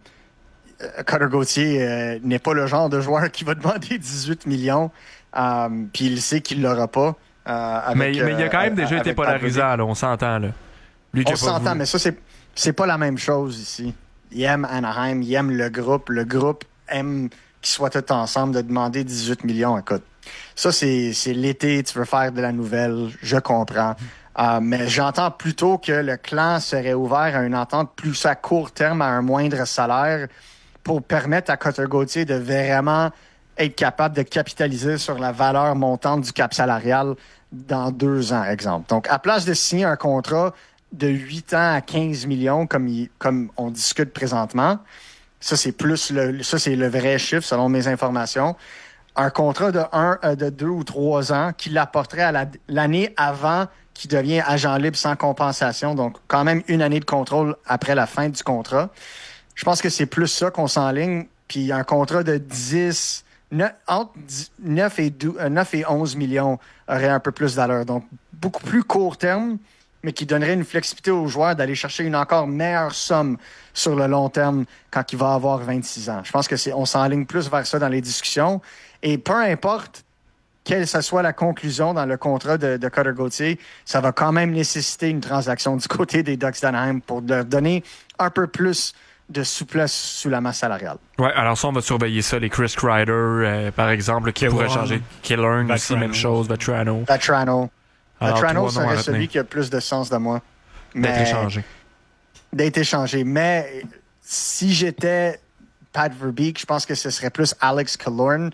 [SPEAKER 5] Cutter Gauthier euh, n'est pas le genre de joueur qui va demander dix-huit millions, um, puis il sait qu'il l'aura pas. Euh, avec,
[SPEAKER 3] mais, mais il a quand même euh, déjà été polarisant, là, on s'entend. Là. Lui,
[SPEAKER 5] on s'entend, voulu... mais ça, c'est, c'est pas la même chose ici. Il aime Anaheim, il aime le groupe. Le groupe aime qu'ils soient tous ensemble, de demander dix-huit millions. Écoute, ça, c'est, c'est l'été, tu veux faire de la nouvelle, je comprends. Euh, mais j'entends plutôt que le clan serait ouvert à une entente plus à court terme, à un moindre salaire, pour permettre à Cutter Gauthier de vraiment être capable de capitaliser sur la valeur montante du cap salarial dans deux ans, exemple. Donc, à place de signer un contrat de huit ans à quinze millions, comme, il, comme on discute présentement, ça, c'est plus le, ça, c'est le vrai chiffre, selon mes informations. Un contrat de un, de deux ou trois ans qui l'apporterait à la, l'année avant qu'il devient agent libre sans compensation. Donc, quand même une année de contrôle après la fin du contrat. Je pense que c'est plus ça qu'on s'enligne. Puis un contrat de dix, neuf, entre neuf et, douze, neuf et onze millions aurait un peu plus d'allure. Donc, beaucoup plus court terme, mais qui donnerait une flexibilité aux joueurs d'aller chercher une encore meilleure somme sur le long terme quand il va avoir vingt-six ans. Je pense que c'est, on s'enligne plus vers ça dans les discussions. Et peu importe quelle que soit la conclusion dans le contrat de, de Cutter Gauthier, ça va quand même nécessiter une transaction du côté des Ducks d'Anaheim pour leur donner un peu plus de souplesse sous la masse salariale.
[SPEAKER 3] Oui, alors ça, on va surveiller ça. Les Chris Kreider, euh, par exemple, qui pourrait changer. Killern aussi, même chose. Vetrano.
[SPEAKER 5] Vetrano. Vetrano serait celui qui a plus de sens de moi.
[SPEAKER 3] D'être mais, échangé.
[SPEAKER 5] D'être échangé. Mais si j'étais Pat Verbeek, je pense que ce serait plus Alex Killorn,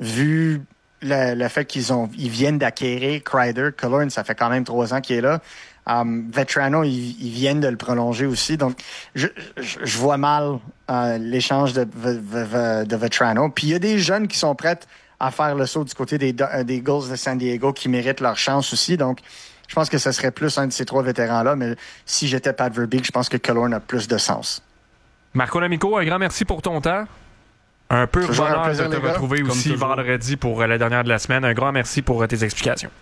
[SPEAKER 5] vu le, le fait qu'ils ont ils viennent d'acquérir Kreider. Killorn, ça fait quand même trois ans qu'il est là. Um, Vetrano, ils, ils viennent de le prolonger aussi. Donc, je, je, je vois mal euh, l'échange de, de, de Vetrano. Puis, il y a des jeunes qui sont prêts à faire le saut du côté des, des Eagles de San Diego qui méritent leur chance aussi. Donc, je pense que ce serait plus un de ces trois vétérans-là. Mais si j'étais Pat Verbeek, je pense que Killorn a plus de sens.
[SPEAKER 3] Marco D'Amico, un grand merci pour ton temps. Un peu
[SPEAKER 5] toujours
[SPEAKER 3] bonheur
[SPEAKER 5] un plaisir,
[SPEAKER 3] de te retrouver aussi vendredi pour la dernière de la semaine. Un grand merci pour tes explications.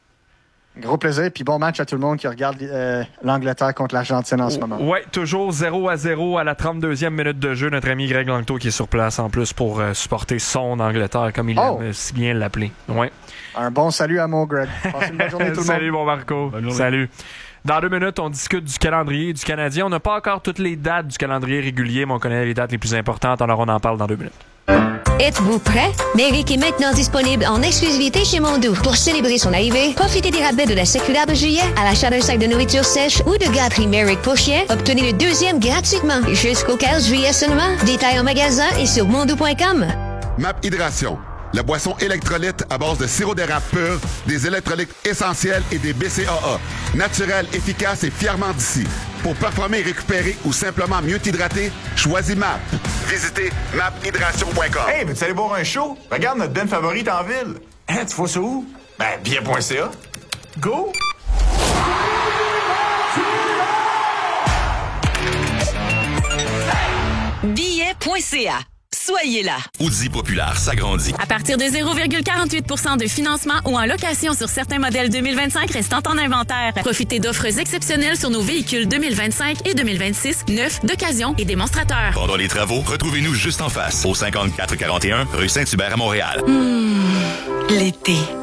[SPEAKER 5] Gros plaisir, puis bon match à tout le monde qui regarde euh, l'Angleterre contre l'Argentine en ce moment.
[SPEAKER 3] Oui, toujours zéro à zéro à la trente-deuxième minute de jeu. Notre ami Greg Langto qui est sur place en plus pour euh, supporter son Angleterre, comme il oh. aime si bien l'appeler. Ouais.
[SPEAKER 5] Un bon salut à mon Greg. Passez une bonne journée tout le monde.
[SPEAKER 3] Salut mon Marco. Salut. Dans deux minutes, on discute du calendrier du Canadien. On n'a pas encore toutes les dates du calendrier régulier, mais on connaît les dates les plus importantes, alors on en parle dans deux minutes.
[SPEAKER 10] Êtes-vous prêt? Méric est maintenant disponible en exclusivité chez Mondou. Pour célébrer son arrivée, profitez des rabais de la circulaire de juillet à l'achat d'un sac de nourriture sèche ou de gâterie Méric pour chien. Obtenez le deuxième gratuitement jusqu'au quinze juillet seulement. Détails en magasin et sur mondou point com.
[SPEAKER 11] Map Hydration, la boisson électrolyte à base de sirop d'érable pur, des électrolytes essentiels et des B C A A. Naturel, efficace et fièrement d'ici. Pour performer, récupérer ou simplement mieux t'hydrater, choisis M A P. Visitez map hydration point com.
[SPEAKER 12] Hey, veux-tu aller boire un show? Regarde notre ben favorite en ville. Hein, tu vois ça où? Ben, bien point c a. Go!
[SPEAKER 13] billet point c a. Soyez là.
[SPEAKER 4] Audi Populaire s'agrandit.
[SPEAKER 14] À partir de zéro virgule quarante-huit pour cent de financement ou en location sur certains modèles deux mille vingt-cinq restant en inventaire. Profitez d'offres exceptionnelles sur nos véhicules deux mille vingt-cinq et deux mille vingt-six, neufs, d'occasion et démonstrateurs.
[SPEAKER 4] Pendant les travaux, retrouvez-nous juste en face, au cinquante-quatre quarante et un rue Saint-Hubert à Montréal.
[SPEAKER 13] Mmh, l'été.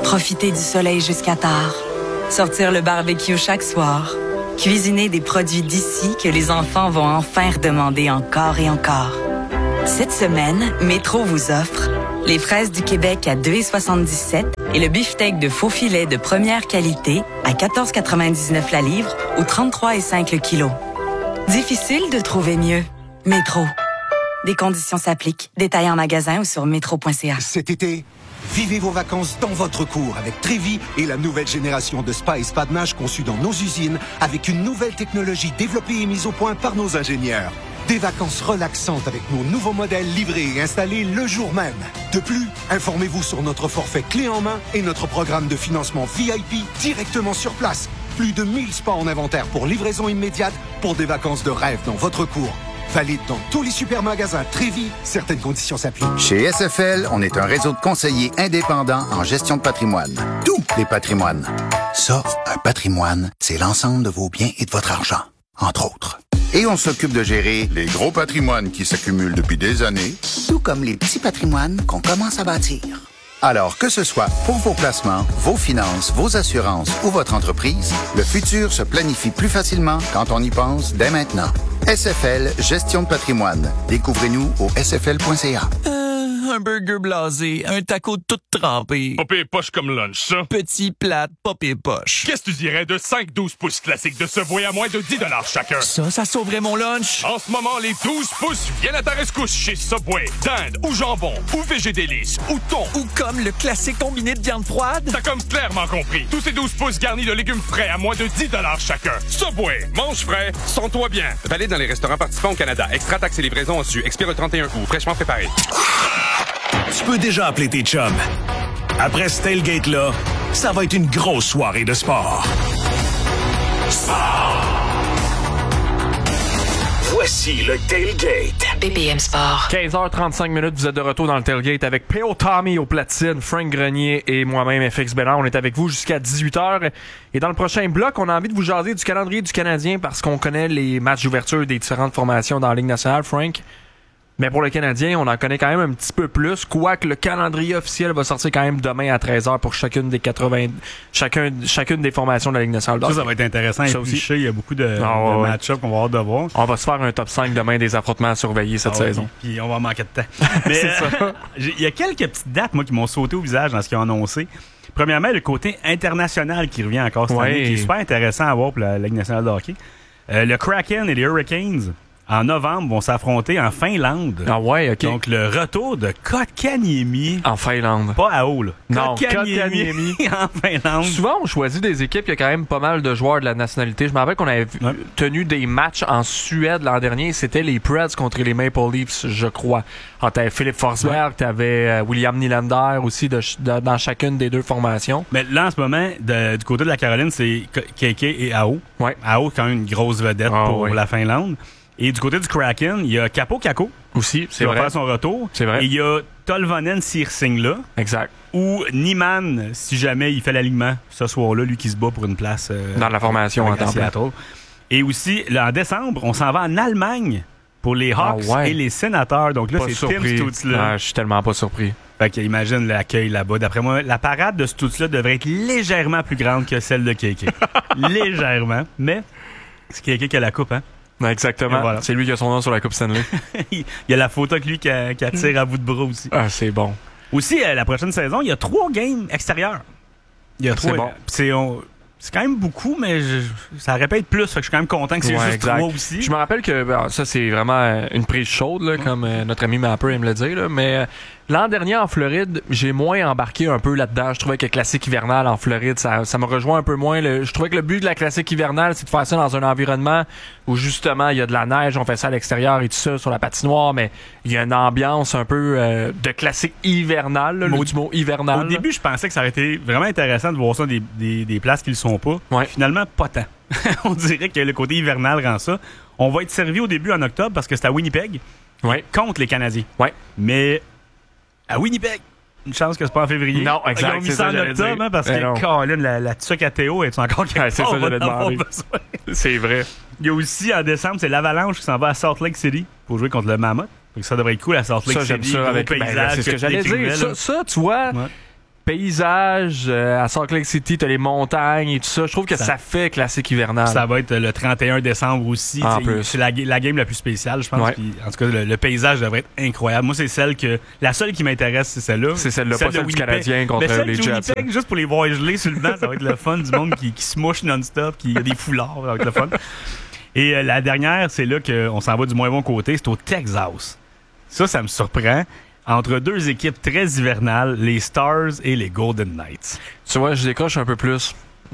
[SPEAKER 15] Profiter du soleil jusqu'à tard. Sortir le barbecue chaque soir. Cuisiner des produits d'ici que les enfants vont enfin redemander encore et encore. Cette semaine, Métro vous offre les fraises du Québec à deux dollars soixante-dix-sept et le beefsteak de faux filet de première qualité à quatorze quatre-vingt-dix-neuf la livre ou trente-trois virgule cinq le kilo. Difficile de trouver mieux. Métro. Des conditions s'appliquent. Détails en magasin ou sur métro point c a.
[SPEAKER 16] Cet été, vivez vos vacances dans votre cour avec Trévi et la nouvelle génération de spa et spa de nage conçue dans nos usines avec une nouvelle technologie développée et mise au point par nos ingénieurs. Des vacances relaxantes avec nos nouveaux modèles livrés et installés le jour même. De plus, informez-vous sur notre forfait clé en main et notre programme de financement V I P directement sur place. Plus de mille spas en inventaire pour livraison immédiate pour des vacances de rêve dans votre cour. Valide dans tous les supermagasins Trévi. Certaines conditions s'appliquent.
[SPEAKER 17] Chez S F L, on est un réseau de conseillers indépendants en gestion de patrimoine. Tous les patrimoines. Ça, un patrimoine, c'est l'ensemble de vos biens et de votre argent, entre autres. Et on s'occupe de gérer les gros patrimoines qui s'accumulent depuis des années, tout comme les petits patrimoines qu'on commence à bâtir. Alors, que ce soit pour vos placements, vos finances, vos assurances ou votre entreprise, le futur se planifie plus facilement quand on y pense dès maintenant. S F L, gestion de patrimoine. Découvrez-nous au s f l point c a.
[SPEAKER 18] Euh, un burger blasé, un taco tout trempé.
[SPEAKER 19] Pas pire poche comme lunch, ça.
[SPEAKER 18] Petit plate, pas pire poche.
[SPEAKER 19] Qu'est-ce que tu dirais de cinq douze pouces classiques de Subway à moins de dix dollars chacun?
[SPEAKER 18] Ça, ça sauverait mon lunch.
[SPEAKER 19] En ce moment, les douze pouces viennent à ta rescousse chez Subway. Dinde ou jambon ou végé délice ou thon.
[SPEAKER 18] Ou comme le classique combiné de viande froide.
[SPEAKER 19] T'as comme clairement compris. Tous ces douze pouces garnis de légumes frais à moins de dix dollars chacun. Subway, mange frais, sens-toi bien.
[SPEAKER 20] Valide dans les restaurants participants au Canada. Extra taxes et livraison en su. Expire le trente et un août. Fraîchement préparé.
[SPEAKER 4] Tu peux déjà appeler tes chums. Après ce tailgate-là, ça va être une grosse soirée de sport. Sport! Voici le tailgate.
[SPEAKER 7] B P M Sport.
[SPEAKER 3] quinze heures trente-cinq minutes, vous êtes de retour dans le tailgate avec P O Tommy au platine, Frank Grenier et moi-même F X Bénard. On est avec vous jusqu'à dix-huit heures. Et dans le prochain bloc, on a envie de vous jaser du calendrier du Canadien parce qu'on connaît les matchs d'ouverture des différentes formations dans la Ligue nationale, Frank. Mais pour le Canadien, on en connaît quand même un petit peu plus, quoique le calendrier officiel va sortir quand même demain à treize heures pour chacune des quatre-vingts, chacun, chacune des formations de la Ligue nationale.
[SPEAKER 2] Ça, ça va être intéressant à éplucher. Il y a beaucoup de, ah, de ouais. match-ups qu'on va avoir de voir.
[SPEAKER 3] On va se faire un top cinq demain des affrontements à surveiller cette ah, saison.
[SPEAKER 2] Oui. Puis on va manquer de temps. Mais c'est ça. Il y a quelques petites dates, moi, qui m'ont sauté au visage dans ce qu'ils ont annoncé. Premièrement, le côté international qui revient encore cette ouais. année, qui est super intéressant à voir pour la Ligue nationale de hockey. Euh, le Kraken et les Hurricanes, en novembre, vont s'affronter en Finlande.
[SPEAKER 3] Ah ouais, OK.
[SPEAKER 2] Donc, le retour de Kotkaniemi.
[SPEAKER 3] En Finlande.
[SPEAKER 2] Pas à haut, là.
[SPEAKER 3] Non, Kotkaniemi
[SPEAKER 2] en Finlande.
[SPEAKER 3] Souvent, on choisit des équipes, il y a quand même pas mal de joueurs de la nationalité. Je me rappelle qu'on avait ouais. tenu des matchs en Suède l'an dernier. C'était les Preds contre les Maple Leafs, je crois. Alors, t'avais Philippe Forsberg, ouais. t'avais euh, William Nylander aussi de, de, dans chacune des deux formations.
[SPEAKER 2] Mais là, en ce moment, de, du côté de la Caroline, c'est K K et Aho.
[SPEAKER 3] Ouais.
[SPEAKER 2] Aho, quand même une grosse vedette ah, pour ouais. la Finlande. Et du côté du Kraken, il y a Capo Kako.
[SPEAKER 3] Aussi, c'est vrai.
[SPEAKER 2] Qui va faire son retour.
[SPEAKER 3] C'est vrai.
[SPEAKER 2] Et il y a Tolvanen Sirsingla.
[SPEAKER 3] Exact.
[SPEAKER 2] Ou Niemann, si jamais il fait l'alignement ce soir-là, lui qui se bat pour une place euh,
[SPEAKER 3] dans la formation en temps plein.
[SPEAKER 2] Et aussi, là, en décembre, on s'en va en Allemagne pour les Hawks ah ouais. et les Sénateurs. Donc là, pas c'est surpris. Tim Stützle.
[SPEAKER 3] Ah, je suis tellement pas surpris.
[SPEAKER 2] Fait qu'imagine l'accueil là-bas. D'après moi, la parade de Stützle devrait être légèrement plus grande que celle de K K. Légèrement. Mais c'est K K qui a la coupe, hein?
[SPEAKER 3] Exactement. Voilà. C'est lui qui a son nom sur la Coupe Stanley.
[SPEAKER 2] Il y a la photo avec lui qui, a, qui attire à bout de bras aussi.
[SPEAKER 3] Ah, c'est bon.
[SPEAKER 2] Aussi, euh, la prochaine saison, il y a trois games extérieurs. Il y a trois.
[SPEAKER 3] C'est bon.
[SPEAKER 2] C'est, on, c'est quand même beaucoup, mais je, ça aurait pu être plus. Fait que je suis quand même content que c'est ouais, juste exact. trois aussi.
[SPEAKER 3] Je me rappelle que ben, ça, c'est vraiment une prise chaude, là, mmh. comme euh, notre ami Mapper aime le dire. Là, mais euh, l'an dernier, en Floride, j'ai moins embarqué un peu là-dedans. Je trouvais que Classique hivernale en Floride, ça, ça me rejoint un peu moins. Le, je trouvais que le but de la Classique hivernale, c'est de faire ça dans un environnement où justement, il y a de la neige, on fait ça à l'extérieur et tout ça, sur la patinoire, mais il y a une ambiance un peu euh, de Classique hivernale, là, le du mot hivernal.
[SPEAKER 2] Au là. début, je pensais que ça aurait été vraiment intéressant de voir ça des, des, des places qui le sont pas.
[SPEAKER 3] Ouais.
[SPEAKER 2] Finalement, pas tant. On dirait que le côté hivernal rend ça. On va être servi au début en octobre parce que c'est à Winnipeg
[SPEAKER 3] ouais.
[SPEAKER 2] contre les Canadiens.
[SPEAKER 3] Ouais.
[SPEAKER 2] Mais à Winnipeg, une chance que c'est pas en février.
[SPEAKER 3] Non, exact.
[SPEAKER 2] Ils ont mis ça en octobre hein, parce
[SPEAKER 3] Mais
[SPEAKER 2] que Colin, la, la tuque à Théo est encore quelque
[SPEAKER 3] ouais, c'est
[SPEAKER 2] part,
[SPEAKER 3] ça, j'allais demander. C'est vrai.
[SPEAKER 2] Il y a aussi en décembre, c'est l'Avalanche qui s'en va à Salt Lake City pour jouer contre le Mammoth. Donc ça devrait être cool à Salt Lake
[SPEAKER 3] ça,
[SPEAKER 2] City.
[SPEAKER 3] Ça, avec
[SPEAKER 2] paysage,
[SPEAKER 3] ben, c'est ce que, que j'allais dire. Ça, ça, tu vois. Ouais. paysage, euh, à Salt Lake City, t'as les montagnes et tout ça. Je trouve que ça, ça fait classique hivernal.
[SPEAKER 2] Ça va être le trente et un décembre aussi.
[SPEAKER 3] En plus.
[SPEAKER 2] C'est la, la game la plus spéciale, je pense.
[SPEAKER 3] Ouais.
[SPEAKER 2] Puis, en tout cas, le, le paysage devrait être incroyable. Moi, c'est celle que la seule qui m'intéresse, c'est celle-là.
[SPEAKER 3] C'est celle-là, pas celle du Canadien contre
[SPEAKER 2] Mais celle
[SPEAKER 3] les
[SPEAKER 2] de
[SPEAKER 3] Jets.
[SPEAKER 2] Winnipeg, juste pour les voir geler sur le banc, ça va être le fun du monde qui, qui se mouche non-stop, qui a des foulards, ça va être le fun. Et euh, la dernière, c'est là qu'on s'en va du moins bon côté, c'est au Texas. Ça, ça me surprend. Entre deux équipes très hivernales, les Stars et les Golden Knights.
[SPEAKER 3] Tu vois, je décroche un peu plus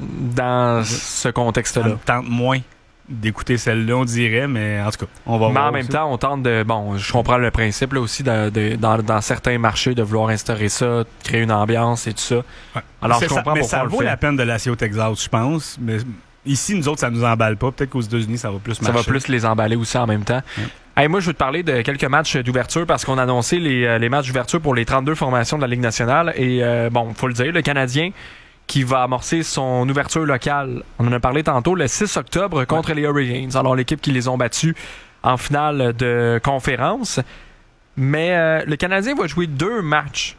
[SPEAKER 3] dans ce contexte-là.
[SPEAKER 2] Ça me tente moins d'écouter celle-là, on dirait, mais en tout cas, on va
[SPEAKER 3] mais
[SPEAKER 2] voir.
[SPEAKER 3] en même
[SPEAKER 2] aussi.
[SPEAKER 3] temps, on tente de... Bon, je comprends le principe là aussi de, de, dans, dans certains marchés de vouloir instaurer ça, de créer une ambiance et tout ça.
[SPEAKER 2] Ouais.
[SPEAKER 3] Alors,
[SPEAKER 2] C'est
[SPEAKER 3] je comprends
[SPEAKER 2] ça, mais
[SPEAKER 3] pourquoi
[SPEAKER 2] ça
[SPEAKER 3] on
[SPEAKER 2] vaut
[SPEAKER 3] le fait.
[SPEAKER 2] la peine de l'asser au Texas, je pense. Mais ici, nous autres, ça nous emballe pas. Peut-être qu'aux États-Unis, ça va plus
[SPEAKER 3] Ça
[SPEAKER 2] marcher.
[SPEAKER 3] va plus les emballer aussi en même temps.
[SPEAKER 2] Ouais.
[SPEAKER 3] Hey, moi, je veux te parler de quelques matchs d'ouverture parce qu'on a annoncé les, euh, les matchs d'ouverture pour les trente-deux formations de la Ligue nationale. Et euh, bon, faut le dire, le Canadien qui va amorcer son ouverture locale. On en a parlé tantôt, le six octobre contre ouais. les Hurricanes. Alors, l'équipe qui les ont battus en finale de conférence. Mais euh, le Canadien va jouer deux matchs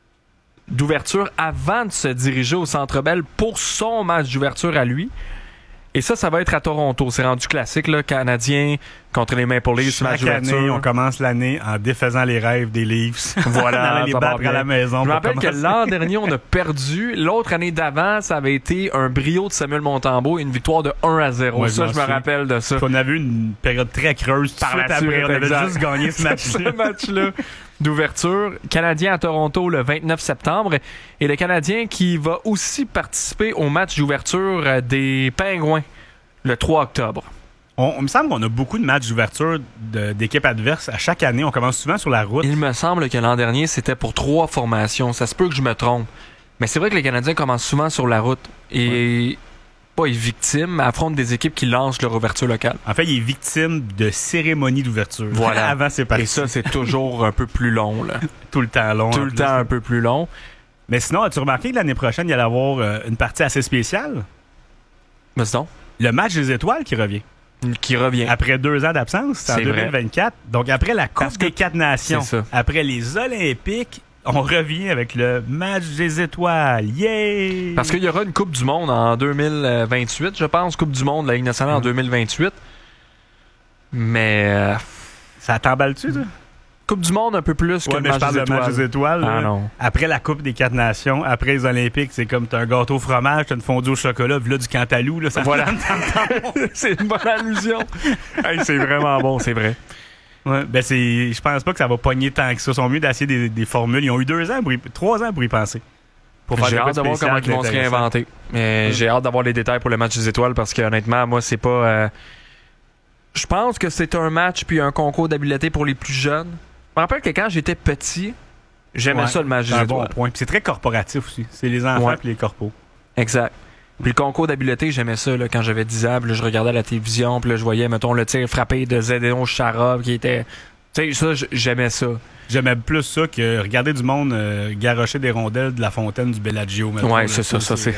[SPEAKER 3] d'ouverture avant de se diriger au Centre Bell pour son match d'ouverture à lui. Et ça, ça va être à Toronto. C'est rendu classique, là, Canadien contre les Maple Leafs, match d'ouverture.
[SPEAKER 2] Chaque année, on commence l'année en défaisant les rêves des Leafs.
[SPEAKER 3] Voilà,
[SPEAKER 2] les
[SPEAKER 3] ça
[SPEAKER 2] battre
[SPEAKER 3] va
[SPEAKER 2] à la maison.
[SPEAKER 3] Je me rappelle
[SPEAKER 2] commencer.
[SPEAKER 3] que l'an dernier, on a perdu. L'autre année d'avant, ça avait été un brio de Samuel Montembeault et une victoire de un à zéro.
[SPEAKER 2] Ouais,
[SPEAKER 3] ça, je me
[SPEAKER 2] suis.
[SPEAKER 3] rappelle de ça.
[SPEAKER 2] On avait eu une période très creuse
[SPEAKER 3] Par
[SPEAKER 2] tout de
[SPEAKER 3] la
[SPEAKER 2] suite
[SPEAKER 3] suite,
[SPEAKER 2] après. On avait
[SPEAKER 3] exact.
[SPEAKER 2] juste gagné ce match-là.
[SPEAKER 3] ce match-là d'ouverture. Canadien à Toronto le vingt-neuf septembre. Et le Canadien qui va aussi participer au match d'ouverture des Pingouins le trois octobre.
[SPEAKER 2] On, il me semble qu'on a beaucoup de matchs d'ouverture de, d'équipes adverses. À chaque année, on commence souvent sur la route.
[SPEAKER 3] Il me semble que l'an dernier, c'était pour trois formations. Ça se peut que je me trompe. Mais c'est vrai que les Canadiens commencent souvent sur la route. Et ouais. pas les victimes, affrontent des équipes qui lancent leur ouverture locale.
[SPEAKER 2] En fait, il est victime de cérémonies d'ouverture.
[SPEAKER 3] Voilà.
[SPEAKER 2] Avant, c'est parti.
[SPEAKER 3] Et ça, c'est toujours un peu plus long. Là.
[SPEAKER 2] Tout le temps long.
[SPEAKER 3] Tout le
[SPEAKER 2] plus.
[SPEAKER 3] temps un peu plus long.
[SPEAKER 2] Mais sinon, as-tu remarqué que l'année prochaine, il y allait avoir euh, une partie assez spéciale?
[SPEAKER 3] Mais c'est donc.
[SPEAKER 2] Le match des étoiles qui revient.
[SPEAKER 3] Qui revient.
[SPEAKER 2] Après deux ans d'absence, c'est en deux mille vingt-quatre. Vrai. Donc, après la Coupe
[SPEAKER 3] Parce
[SPEAKER 2] des
[SPEAKER 3] que...
[SPEAKER 2] quatre nations, après les Olympiques, on revient avec le match des étoiles. Yeah!
[SPEAKER 3] Parce qu'il y aura une Coupe du Monde en deux mille vingt-huit, je pense. Coupe du Monde de la Ligue nationale mmh. en deux mille vingt-huit. Mais... Euh...
[SPEAKER 2] Ça t'emballe-tu, toi?
[SPEAKER 3] Coupe du Monde un peu plus
[SPEAKER 2] ouais,
[SPEAKER 3] que
[SPEAKER 2] mais
[SPEAKER 3] le match,
[SPEAKER 2] je parle
[SPEAKER 3] des,
[SPEAKER 2] de
[SPEAKER 3] étoiles.
[SPEAKER 2] match des étoiles.
[SPEAKER 3] Ah, non.
[SPEAKER 2] Après la Coupe des quatre nations, après les Olympiques, c'est comme t'as un gâteau au fromage, t'as une fondue au chocolat, puis là du Cantalou. Là, ça
[SPEAKER 3] voilà. C'est une bonne allusion. Hey, c'est vraiment bon, c'est vrai.
[SPEAKER 2] Ouais, ben c'est, je pense pas que ça va pogner tant que ça. Ils sont mieux d'essayer des, des formules. Ils ont eu deux ans, pour y, trois ans pour y penser.
[SPEAKER 3] Pour faire j'ai hâte de voir comment ils vont se réinventer. Mais mmh. j'ai hâte d'avoir les détails pour le match des étoiles parce que honnêtement, moi, c'est pas... Euh... Je pense que c'est un match puis un concours d'habileté pour les plus jeunes. Je me rappelle que quand j'étais petit, j'aimais
[SPEAKER 2] ouais,
[SPEAKER 3] ça le match des
[SPEAKER 2] un
[SPEAKER 3] étoiles.
[SPEAKER 2] Bon point. Puis c'est très corporatif aussi. C'est les enfants
[SPEAKER 3] ouais.
[SPEAKER 2] puis les corpos.
[SPEAKER 3] Exact. Puis le concours d'habileté, j'aimais ça là, quand j'avais dix ans. Puis là, je regardais la télévision. Puis là, je voyais, mettons, le tir frappé de Zdeno Chara qui était... Tu sais, ça, j'aimais ça.
[SPEAKER 2] J'aimais plus ça que regarder du monde euh, garrocher des rondelles de la fontaine du Bellagio.
[SPEAKER 3] Mettons, ouais, c'est ça, ça, c'est...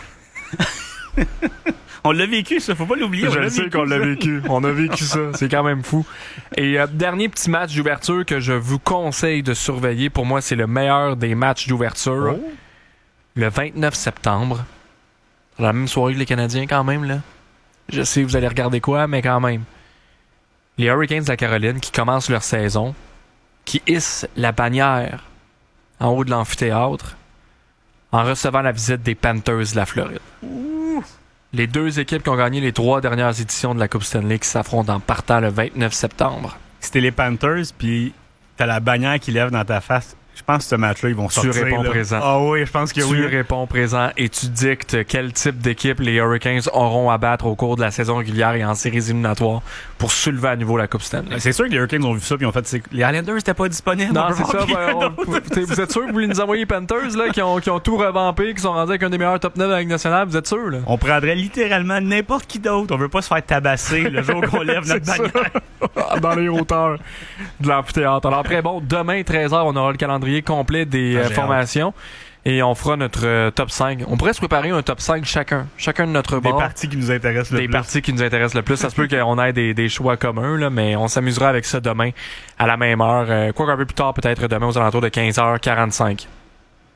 [SPEAKER 2] Ah. On l'a vécu, ça, faut pas l'oublier.
[SPEAKER 3] Je sais qu'on l'a vécu. On a vécu ça. C'est quand même fou. Et euh, dernier petit match d'ouverture que je vous conseille de surveiller. Pour moi, c'est le meilleur des matchs d'ouverture. Oh. Le vingt-neuf septembre. La même soirée que les Canadiens, quand même, là. Je sais, vous allez regarder quoi, mais quand même. Les Hurricanes de la Caroline qui commencent leur saison, qui hissent la bannière en haut de l'amphithéâtre en recevant la visite des Panthers de la Floride. Ouh. Les deux équipes qui ont gagné les trois dernières éditions de la Coupe Stanley qui s'affrontent en partant le vingt-neuf septembre.
[SPEAKER 2] C'était les Panthers, puis t'as la bannière qui lève dans ta face. Je pense que ce match-là, ils vont sortir.
[SPEAKER 3] Tu réponds
[SPEAKER 2] là.
[SPEAKER 3] présent.
[SPEAKER 2] Ah oui, je pense que
[SPEAKER 3] tu
[SPEAKER 2] oui.
[SPEAKER 3] Tu réponds présent et tu dictes quel type d'équipe les Hurricanes auront à battre au cours de la saison régulière et en séries éliminatoires pour soulever à nouveau la Coupe Stanley.
[SPEAKER 2] C'est sûr que les Hurricanes ont vu ça puis ont fait les Islanders n'étaient pas disponibles.
[SPEAKER 3] Non, c'est ça. Ben, on, vous êtes sûr que vous voulez nous envoyer les Panthers là, qui, ont, qui ont tout revampé, qui sont rendus avec un des meilleurs top neuf de la Ligue nationale? Vous êtes sûr? Là?
[SPEAKER 2] On prendrait littéralement n'importe qui d'autre. On veut pas se faire tabasser le jour qu'on lève notre bannière.
[SPEAKER 3] Dans les hauteurs de l'amphithéâtre. Alors après, bon, demain treize heures, on aura le calendrier complet des ah, formations et on fera notre euh, top cinq. On pourrait se préparer un top cinq chacun. Chacun de notre bord.
[SPEAKER 2] Des parties qui nous intéressent le
[SPEAKER 3] des
[SPEAKER 2] plus.
[SPEAKER 3] Des parties qui nous intéressent le plus. Ça se peut qu'on ait des, des choix communs, là, mais on s'amusera avec ça demain à la même heure. Euh, quoi qu'un peu plus tard, peut-être demain aux alentours de quinze heures quarante-cinq.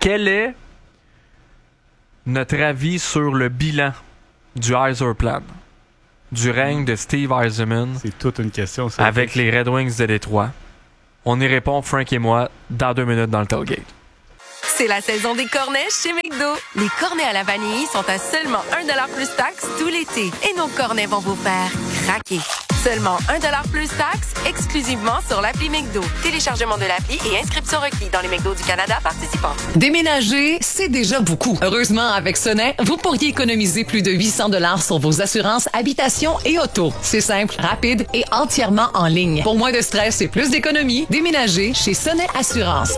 [SPEAKER 3] Quel est notre avis sur le bilan du Yzerplan, du règne de Steve Yzerman?
[SPEAKER 2] C'est toute une question, ça.
[SPEAKER 3] Avec les Red Wings de Détroit. On y répond, Frank et moi, dans deux minutes dans le tailgate.
[SPEAKER 21] C'est la saison des cornets chez McDo. Les cornets à la vanille sont à seulement un dollar plus taxe tout l'été. Et nos cornets vont vous faire craquer. Seulement un dollar plus taxe, exclusivement sur l'appli McDo. Téléchargement de l'appli et inscription requis dans les McDo du Canada participants.
[SPEAKER 7] Déménager, c'est déjà beaucoup. Heureusement, avec Sonnet, vous pourriez économiser plus de huit cents dollars sur vos assurances habitation et auto. C'est simple, rapide et entièrement en ligne. Pour moins de stress et plus d'économie, déménagez chez Sonnet Assurance.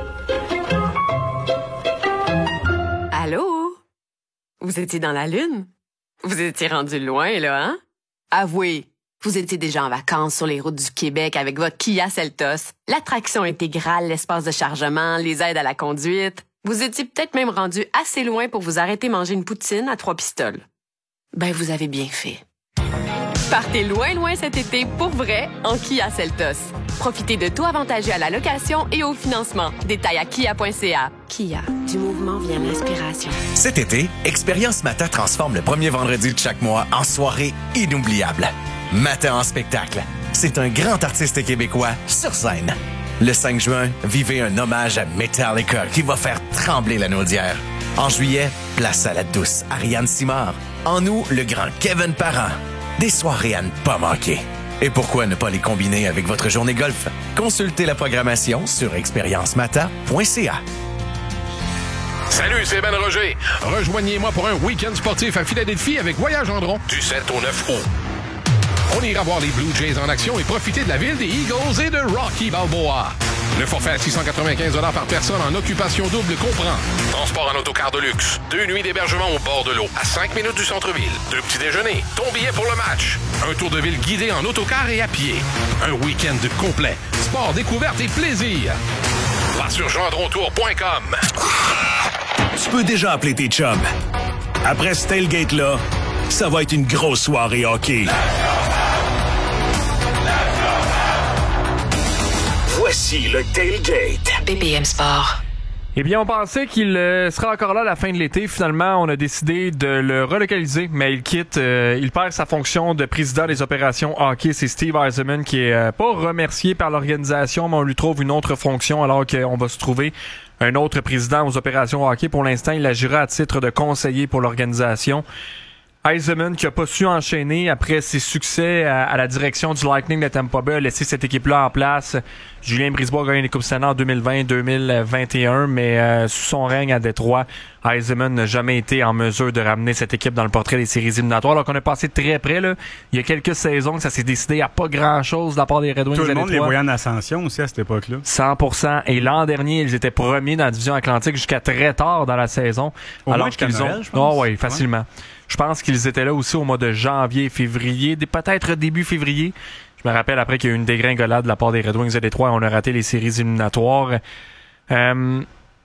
[SPEAKER 22] Allô? Vous étiez dans la Lune? Vous étiez rendu loin, là, hein? Avouez, vous étiez déjà en vacances sur les routes du Québec avec votre Kia Seltos. L'attraction intégrale, l'espace de chargement, les aides à la conduite. Vous étiez peut-être même rendu assez loin pour vous arrêter manger une poutine à trois pistoles. Ben, vous avez bien fait. Partez loin, loin cet été pour vrai en Kia Seltos. Profitez de taux avantageux à la location et au financement. Détails à kia point c a. Kia, du mouvement vient l'inspiration.
[SPEAKER 8] Cet été, Expérience Matin transforme le premier vendredi de chaque mois en soirée inoubliable. Matin en spectacle. C'est un grand artiste québécois sur scène. Le cinq juin, vivez un hommage à Metallica qui va faire trembler la naudière. En juillet, place à la douce Ariane Simard. En août, le grand Kevin Parent. Des soirées à ne pas manquer. Et pourquoi ne pas les combiner avec votre journée golf? Consultez la programmation sur expérience mata point c a.
[SPEAKER 23] Salut, c'est Ben Roger. Rejoignez-moi pour un week-end sportif à Philadelphie avec Voyage Gendron du sept au neuf août. On ira voir les Blue Jays en action et profiter de la ville des Eagles et de Rocky Balboa. Le forfait à six cent quatre-vingt-quinze dollars par personne en occupation double comprend transport en autocar de luxe, deux nuits d'hébergement au bord de l'eau, à cinq minutes du centre-ville, deux petits déjeuners, ton billet pour le match, un tour de ville guidé en autocar et à pied, un week-end complet, sport, découverte et plaisir. Va sur gendron tour point com.
[SPEAKER 4] Tu peux déjà appeler tes chums. Après ce tailgate-là, ça va être une grosse soirée hockey. Voici le tailgate.
[SPEAKER 7] B P M Sport.
[SPEAKER 3] Eh bien, on pensait qu'il euh, sera encore là à la fin de l'été. Finalement, on a décidé de le relocaliser, mais il quitte, euh, il perd sa fonction de président des opérations hockey. C'est Steve Yzerman qui est euh, pas remercié par l'organisation, mais on lui trouve une autre fonction alors qu'on va se trouver un autre président aux opérations hockey. Pour l'instant, il agira à titre de conseiller pour l'organisation. Yzerman, qui a pas su enchaîner après ses succès à, à la direction du Lightning de Tampa Bay, a laissé cette équipe-là en place. Julien Brisebois a gagné les Coupes Stanley en deux mille vingt deux mille vingt et un, mais euh, sous son règne à Détroit, Yzerman n'a jamais été en mesure de ramener cette équipe dans le portrait des séries éliminatoires. Alors qu'on est passé très près, là. Il y a quelques saisons que ça s'est décidé à pas grand-chose de la part des Red Wings.
[SPEAKER 2] Tout le monde
[SPEAKER 3] Détroit.
[SPEAKER 2] les voyait en ascension aussi à cette époque-là.
[SPEAKER 3] cent pour cent. Et l'an dernier, ils étaient premiers dans la division Atlantique jusqu'à très tard dans la saison.
[SPEAKER 2] Au
[SPEAKER 3] alors
[SPEAKER 2] moins jusqu'à
[SPEAKER 3] qu'ils
[SPEAKER 2] Noël,
[SPEAKER 3] ont...
[SPEAKER 2] je pense.
[SPEAKER 3] Oh, oui, facilement. Ouais. Je pense qu'ils étaient là aussi au mois de janvier, février, peut-être début février. Je me rappelle après qu'il y a eu une dégringolade de la part des Red Wings de Détroit. On a raté les séries éliminatoires. Euh,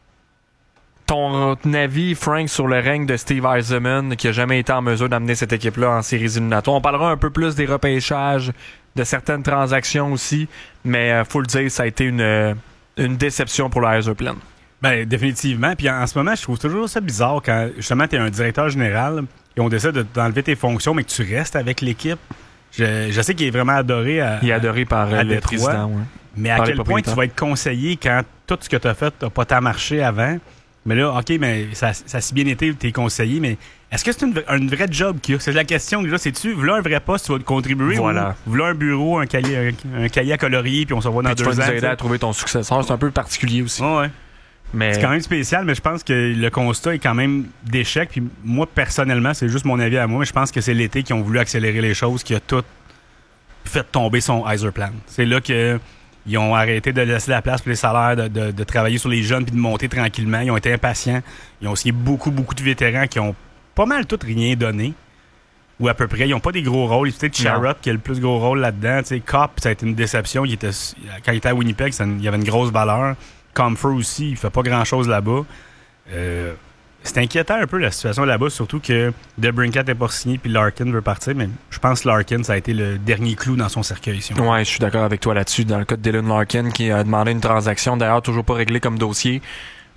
[SPEAKER 3] ton avis, Frank, sur le règne de Steve Yzerman, qui a jamais été en mesure d'amener cette équipe-là en séries éliminatoires. On parlera un peu plus des repêchages, de certaines transactions aussi, mais euh, faut le dire, ça a été une, une déception pour le Yzerplan.
[SPEAKER 2] Ben, définitivement. Puis en, en ce moment, je trouve toujours ça bizarre quand, justement, tu es un directeur général et on décide de, d'enlever tes fonctions, mais que tu restes avec l'équipe. Je, je sais qu'il est vraiment adoré à,
[SPEAKER 3] Il est adoré par
[SPEAKER 2] à
[SPEAKER 3] le
[SPEAKER 2] Détroit,
[SPEAKER 3] président, ouais.
[SPEAKER 2] Mais à
[SPEAKER 3] Par les
[SPEAKER 2] quel point tu vas être conseillé quand tout ce que tu as fait n'a pas tant marché avant? Mais là, OK, mais ça, ça a si bien été, t'es conseillé, mais est-ce que c'est une, une vraie job qu'il y a? C'est la question, là, c'est-tu, voilà un vrai poste, tu vas te contribuer,
[SPEAKER 3] voilà.
[SPEAKER 2] Ou voilà un bureau, un cahier, un, un cahier à colorier, puis on se voit dans
[SPEAKER 3] puis
[SPEAKER 2] deux
[SPEAKER 3] tu vas
[SPEAKER 2] ans.
[SPEAKER 3] nous aider à trouver ton successeur. C'est un peu particulier aussi.
[SPEAKER 2] Oh, ouais.
[SPEAKER 3] Mais...
[SPEAKER 2] C'est quand même spécial, mais je pense que le constat est quand même d'échec. Puis moi, personnellement, c'est juste mon avis à moi, mais je pense que c'est l'été qui ont voulu accélérer les choses, qui a tout fait tomber son Yzerplan. C'est là que ils ont arrêté de laisser la place pour les salaires, de, de, de travailler sur les jeunes puis de monter tranquillement. Ils ont été impatients. Ils ont aussi beaucoup, beaucoup de vétérans qui ont pas mal tout rien donné. Ou à peu près. Ils n'ont pas des gros rôles. Peut-être Sherrod qui a le plus gros rôle là-dedans. T'sais, Kopp, ça a été une déception. Il était, quand il était à Winnipeg, ça, il y avait une grosse valeur. Comfort aussi, il fait pas grand-chose là-bas. Euh, c'est inquiétant un peu la situation là-bas, surtout que DeBrincat n'est pas signé puis Larkin veut partir, mais je pense que Larkin, ça a été le dernier clou dans son cercueil. Si
[SPEAKER 3] ouais, je suis d'accord avec toi là-dessus. Dans le cas de Dylan Larkin qui a demandé une transaction, d'ailleurs toujours pas réglée comme dossier,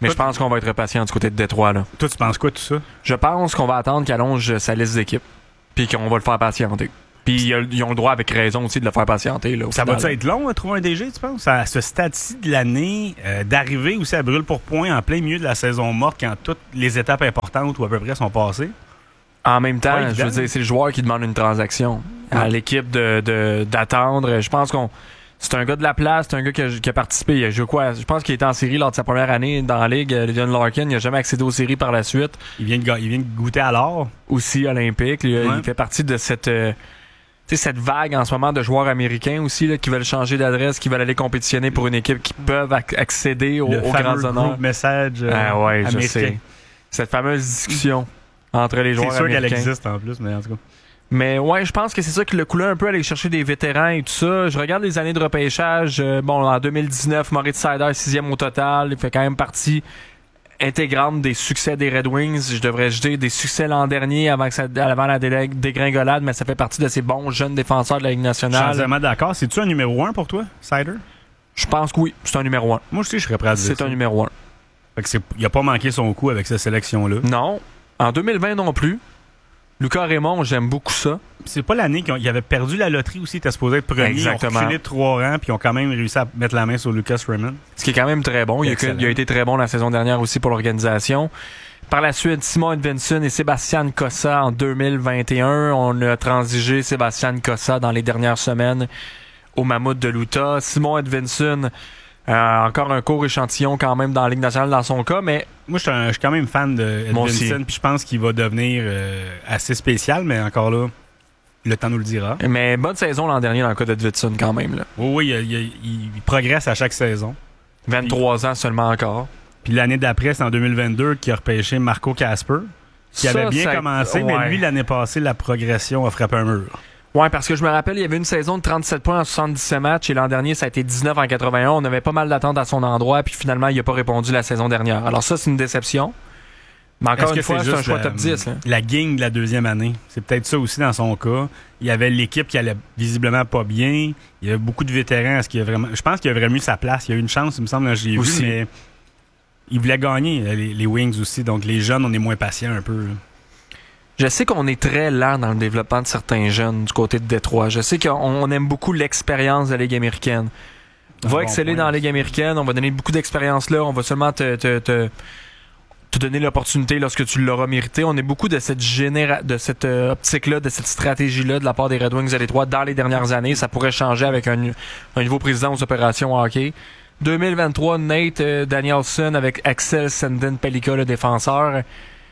[SPEAKER 3] Mais je pense qu'on va être patient du côté de Détroit. Là.
[SPEAKER 2] Toi, tu penses quoi de tout ça?
[SPEAKER 3] Je pense qu'on va attendre qu'il allonge sa liste d'équipes. Puis qu'on va le faire patienter. Puis ils ont le droit, avec raison aussi, de le faire patienter. Là,
[SPEAKER 2] ça va-tu être long à trouver un D G, tu penses? À ce stade-ci de l'année, euh, d'arriver aussi à brûle pour point en plein milieu de la saison morte quand toutes les étapes importantes ou à peu près sont passées?
[SPEAKER 3] En même temps,
[SPEAKER 2] Ouais,
[SPEAKER 3] je veux dire, c'est le joueur qui demande une transaction. Ouais. À l'équipe de, de, d'attendre. Je pense qu'on... C'est un gars de la place, c'est un gars qui a, qui a participé. Il a joué quoi? Je pense qu'il était en série lors de sa première année dans la Ligue. Leon Larkin, il n'a jamais accédé aux séries par la suite.
[SPEAKER 2] Il vient de, il vient de goûter à l'or.
[SPEAKER 3] Aussi olympique. Il,
[SPEAKER 2] ouais.
[SPEAKER 3] il fait partie de cette... Euh, cette vague en ce moment de joueurs américains aussi là, qui veulent changer d'adresse, qui veulent aller compétitionner pour une équipe qui peuvent ac- accéder aux, aux grands honneurs.
[SPEAKER 2] Le message euh,
[SPEAKER 3] ah ouais,
[SPEAKER 2] américain.
[SPEAKER 3] Je sais. Cette fameuse discussion entre les joueurs américains.
[SPEAKER 2] C'est sûr qu'elle existe en plus, mais en tout cas.
[SPEAKER 3] Mais ouais, je pense que c'est ça qui l'a coulé un peu, aller chercher des vétérans et tout ça. Je regarde les années de repêchage. Euh, bon, en deux mille dix-neuf, Moritz Seider, sixième au total. Il fait quand même partie intégrante des succès des Red Wings. Je devrais jeter des succès l'an dernier avant, que ça, avant la dé- dégringolade, mais ça fait partie de ces bons jeunes défenseurs de la Ligue nationale.
[SPEAKER 2] Je suis vraiment d'accord. C'est-tu un numéro un pour toi, Seider?
[SPEAKER 3] Je pense que oui, c'est un numéro un.
[SPEAKER 2] Moi aussi, je serais prêt à dire
[SPEAKER 3] C'est
[SPEAKER 2] ça.
[SPEAKER 3] un numéro un.
[SPEAKER 2] Fait que c'est, il a pas manqué son coup avec cette sélection-là.
[SPEAKER 3] Non. En deux mille vingt non plus. Lucas Raymond, j'aime beaucoup ça.
[SPEAKER 2] C'est pas l'année qu'il avait perdu la loterie aussi. Il était supposé être premier.
[SPEAKER 3] Exactement.
[SPEAKER 2] Ils ont reculé de trois rangs puis ils ont quand même réussi à mettre la main sur Lucas Raymond.
[SPEAKER 3] Ce qui est quand même très bon. Il a, il a été très bon la saison dernière aussi pour l'organisation. Par la suite, Simon Edvinsson et Sébastien Cossa en deux mille vingt et un. On a transigé Sébastien Cossa dans les dernières semaines au Mammouth de l'Utah. Simon Edvinsson, euh, encore un court échantillon quand même dans la Ligue nationale dans son cas, mais...
[SPEAKER 2] Moi, je suis, un, je suis quand même fan de Edvinsson, puis je pense qu'il va devenir euh, assez spécial, mais encore là, le temps nous le dira.
[SPEAKER 3] Mais bonne saison l'an dernier dans le cas d'Edvinsson quand même. Là.
[SPEAKER 2] Oui, oui, il, il, il progresse à chaque saison.
[SPEAKER 3] vingt-trois
[SPEAKER 2] puis,
[SPEAKER 3] ans seulement encore.
[SPEAKER 2] Puis l'année d'après, c'est en deux mille vingt-deux qu'il a repêché Marco Casper, qui ça, avait bien ça, commencé, ouais. mais lui, l'année passée, la progression a frappé un mur.
[SPEAKER 3] Ouais, parce que je me rappelle, il y avait une saison de trente-sept points en soixante-dix-sept matchs et l'an dernier, ça a été dix-neuf en quatre-vingt-un. On avait pas mal d'attentes à son endroit, puis finalement, il n'a pas répondu la saison dernière. Alors ça, c'est une déception. Mais encore
[SPEAKER 2] Est-ce
[SPEAKER 3] une
[SPEAKER 2] que
[SPEAKER 3] fois,
[SPEAKER 2] c'est,
[SPEAKER 3] c'est un
[SPEAKER 2] juste
[SPEAKER 3] choix
[SPEAKER 2] la,
[SPEAKER 3] top dix. Hein?
[SPEAKER 2] La gang de la deuxième année. C'est peut-être ça aussi dans son cas. Il y avait l'équipe qui allait visiblement pas bien. Il y avait beaucoup de vétérans. Est-ce qu'il a vraiment... Je pense qu'il a vraiment eu sa place. Il a eu une chance, il me semble, j'ai vu, mais il voulait gagner, les, les Wings aussi. Donc les jeunes, on est moins patients un peu. Là.
[SPEAKER 3] Je sais qu'on est très lent dans le développement de certains jeunes du côté de Détroit. Je sais qu'on aime beaucoup l'expérience de la Ligue américaine. On va bon exceller point. Dans la Ligue américaine, on va donner beaucoup d'expérience là, on va seulement te, te, te, te donner l'opportunité lorsque tu l'auras mérité. On est beaucoup de cette, généra- de cette euh, optique-là, de cette stratégie-là de la part des Red Wings de Détroit dans les dernières années. Ça pourrait changer avec un, un nouveau président aux opérations hockey. deux mille vingt-trois, Nate euh, Danielson avec Axel Sandin-Pellikka, le défenseur.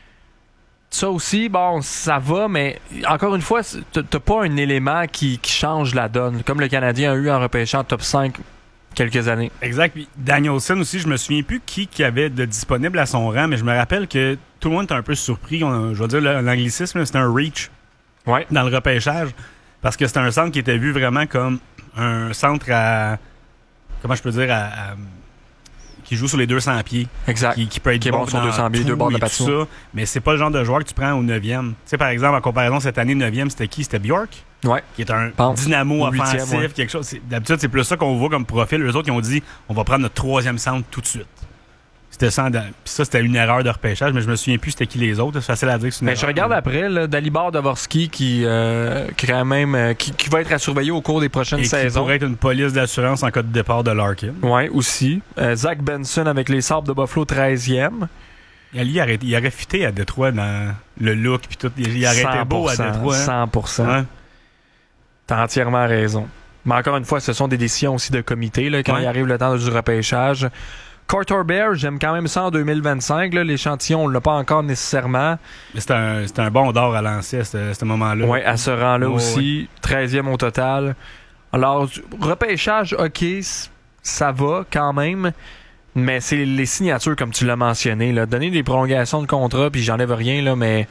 [SPEAKER 3] Ça aussi, bon, ça va, mais encore une fois, t'as pas un élément qui, qui change la donne, comme le Canadien a eu en repêchant top cinq quelques années.
[SPEAKER 2] Exact. Puis Danielson aussi, je me souviens plus qui qui avait de disponible à son rang, mais je me rappelle que tout le monde était un peu surpris. On, je vais dire l'anglicisme, c'était un reach
[SPEAKER 3] ouais.
[SPEAKER 2] dans le repêchage, parce que c'était un centre qui était vu vraiment comme un centre à... Comment je peux dire? à, à qui joue sur les deux cents pieds.
[SPEAKER 3] Exact.
[SPEAKER 2] Qui, qui peut être
[SPEAKER 3] qui est bon, bon sur deux cents pieds, deux bords de patinoire.
[SPEAKER 2] Mais c'est pas le genre de joueur que tu prends au neuvième. Tu sais, par exemple, en comparaison, cette année, neuvième, c'était qui? C'était Bjork?
[SPEAKER 3] Ouais.
[SPEAKER 2] Qui est un
[SPEAKER 3] Pense.
[SPEAKER 2] dynamo
[SPEAKER 3] huitième,
[SPEAKER 2] offensif,
[SPEAKER 3] ouais.
[SPEAKER 2] quelque chose. C'est, d'habitude, c'est plus ça qu'on voit comme profil. Eux autres, ils ont dit, on va prendre notre troisième centre tout de suite. C'était ça, puis ça, c'était une erreur de repêchage, mais je me souviens plus c'était qui les autres. C'est facile à dire que c'est une
[SPEAKER 3] mais
[SPEAKER 2] erreur.
[SPEAKER 3] Je regarde après, là, Dalibor Dvorsky qui, euh, qui, quand même, euh, qui, qui va être à surveiller au cours des prochaines
[SPEAKER 2] Et
[SPEAKER 3] saisons.
[SPEAKER 2] Qui pourrait être une police d'assurance en cas de départ de Larkin.
[SPEAKER 3] Oui, aussi. Euh, Zach Benson avec les Sabres de Buffalo, treizième.
[SPEAKER 2] Et lui, il aurait, il aurait fité à Détroit dans le look puis tout. Il aurait été beau à Détroit. Hein?
[SPEAKER 3] cent pour cent. Ouais. T'as entièrement raison. Mais encore une fois, ce sont des décisions aussi de comité là, quand ouais. il arrive le temps du repêchage. Carter Bear, j'aime quand même ça en deux mille vingt-cinq. Là, l'échantillon, on l'a pas encore nécessairement.
[SPEAKER 2] Mais c'est un, c'est un bon d'or à lancer à ce, à ce moment-là.
[SPEAKER 3] Oui, à ce rang-là oh, aussi.
[SPEAKER 2] Oui.
[SPEAKER 3] treizième au total. Alors, repêchage, OK, ça va quand même. Mais c'est les signatures, comme tu l'as mentionné. Là. Donner des prolongations de contrat, puis j'enlève rien, là, mais...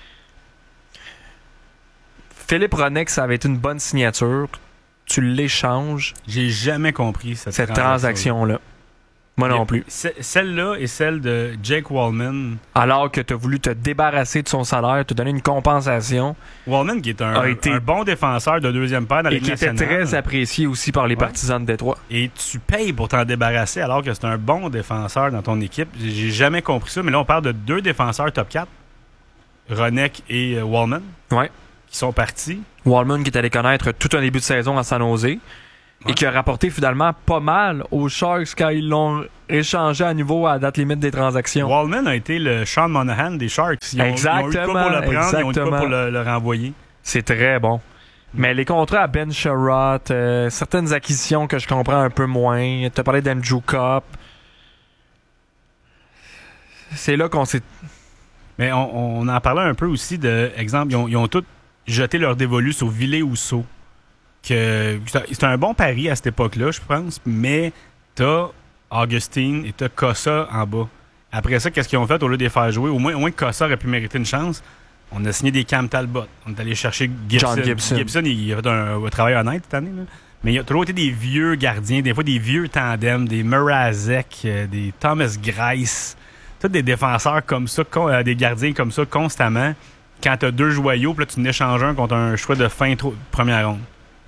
[SPEAKER 3] Philippe Hronek, ça avait été une bonne signature. Tu l'échanges.
[SPEAKER 2] J'ai jamais compris cette,
[SPEAKER 3] cette transaction-là. Moi non plus.
[SPEAKER 2] Celle-là et celle de Jake Wallman.
[SPEAKER 3] Alors que tu as voulu te débarrasser de son salaire, te donner une compensation.
[SPEAKER 2] Wallman, qui est un, a été, un bon défenseur de deuxième paire dans les
[SPEAKER 3] Ligue nationale. Et qui était très apprécié aussi par les ouais. partisans de Détroit.
[SPEAKER 2] Et tu payes pour t'en débarrasser alors que c'est un bon défenseur dans ton équipe. J'ai jamais compris ça, mais là, on parle de deux défenseurs top quatre. Ronek et euh, Wallman.
[SPEAKER 3] Ouais.
[SPEAKER 2] Qui sont partis.
[SPEAKER 3] Wallman qui est allé connaître tout un début de saison à San Jose. Ouais. Et qui a rapporté finalement pas mal aux Sharks quand ils l'ont échangé à nouveau à la date limite des transactions.
[SPEAKER 2] Wallman a été le Sean Monahan des Sharks. Ils ont,
[SPEAKER 3] exactement.
[SPEAKER 2] Ils ont eu de quoi pour le prendre, exactement. Ils ont eu de quoi pour le, le renvoyer.
[SPEAKER 3] C'est très bon. Mais les contrats à Ben Sherratt, euh, certaines acquisitions que je comprends un peu moins. Tu as parlé d'Andrew Copp. C'est là qu'on s'est...
[SPEAKER 2] Mais on, on en parlait un peu aussi de... Exemple, ils ont, ils ont tous jeté leur dévolu sur Ville-Housseau. Que c'est un bon pari à cette époque-là, je pense, mais t'as Augustine et t'as Cossa en bas. Après ça, qu'est-ce qu'ils ont fait au lieu de les faire jouer? Au moins, au moins Cossa aurait pu mériter une chance. On a signé des Cam Talbot. On est allé chercher Gibson.
[SPEAKER 3] John Gibson.
[SPEAKER 2] Gibson, il a fait un, un travail honnête cette année. Là. Mais il a toujours été des vieux gardiens, des fois des vieux tandems, des Mrazek, euh, des Thomas Greiss. Tous des défenseurs comme ça, con, euh, des gardiens comme ça constamment. Quand t'as deux joyaux, puis là, tu n'échanges un contre un choix de fin trop, première ronde.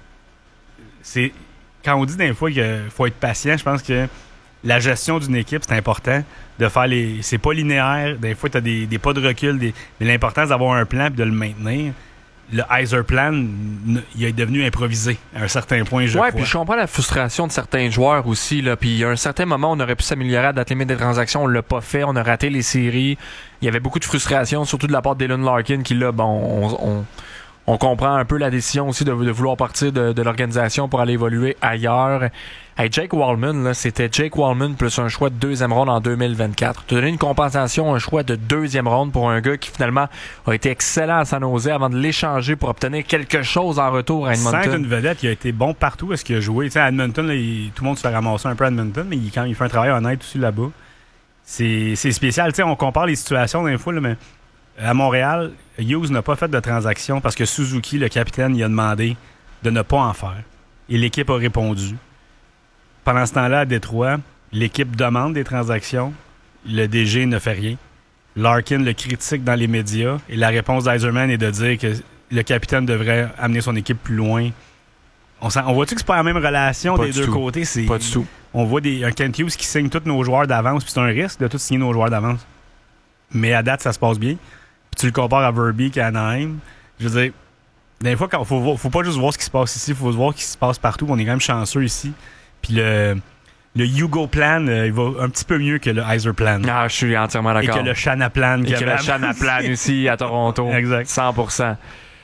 [SPEAKER 2] C'est quand on dit des fois qu'il faut être patient, je pense que la gestion d'une équipe, c'est important de faire les. C'est pas linéaire. Des fois, tu as des, des pas de recul, des, mais l'important, c'est d'avoir un plan et de le maintenir. Le Heiser Plan, il est devenu improvisé à un certain point, je
[SPEAKER 3] ouais,
[SPEAKER 2] crois.
[SPEAKER 3] Puis je comprends la frustration de certains joueurs aussi. Là. Puis à un certain moment, on aurait pu s'améliorer à la date limite des transactions. On l'a pas fait. On a raté les séries. Il y avait beaucoup de frustration, surtout de la part d'Elon Larkin, qui là, bon, on. on On comprend un peu la décision aussi de, de vouloir partir de, de l'organisation pour aller évoluer ailleurs. Hey, Jake Wallman, là, c'était Jake Wallman plus un choix de deuxième ronde en deux mille vingt-quatre. Tu as donné une compensation, un choix de deuxième ronde pour un gars qui finalement a été excellent à San Jose avant de l'échanger pour obtenir quelque chose en retour à Edmonton.
[SPEAKER 2] C'est une vedette qui a été bon partout à ce qu'il a joué. T'sais, à Edmonton, là, il, tout le monde se fait ramasser un peu à Edmonton, mais il, quand il fait un travail honnête aussi là-bas. C'est, c'est spécial. T'sais, on compare les situations d'un fois, là, mais à Montréal, Hughes n'a pas fait de transaction parce que Suzuki, le capitaine, il a demandé de ne pas en faire. Et l'équipe a répondu. Pendant ce temps-là, à Détroit, l'équipe demande des transactions. Le D G ne fait rien. Larkin le critique dans les médias. Et la réponse d'Yzerman est de dire que le capitaine devrait amener son équipe plus loin. On, on voit-tu que c'est pas la même relation
[SPEAKER 3] pas
[SPEAKER 2] des deux
[SPEAKER 3] tout.
[SPEAKER 2] côtés? C'est,
[SPEAKER 3] pas du tout.
[SPEAKER 2] On voit des, un Kent Hughes qui signe tous nos joueurs d'avance. Puis c'est un risque de tous signer nos joueurs d'avance. Mais à date, ça se passe bien. Puis tu le compares à Verbeek et à Anaheim. Je veux dire, des fois, il faut, faut pas juste voir ce qui se passe ici, il faut voir ce qui se passe partout. On est quand même chanceux ici. Puis le, le Hugo Plan, euh, il va un petit peu mieux que le Heiser Plan.
[SPEAKER 3] Ah, je suis entièrement d'accord.
[SPEAKER 2] Et que le Shana Plan.
[SPEAKER 3] Et que le Shana Plan aussi à Toronto.
[SPEAKER 2] Exact.
[SPEAKER 3] cent pour cent.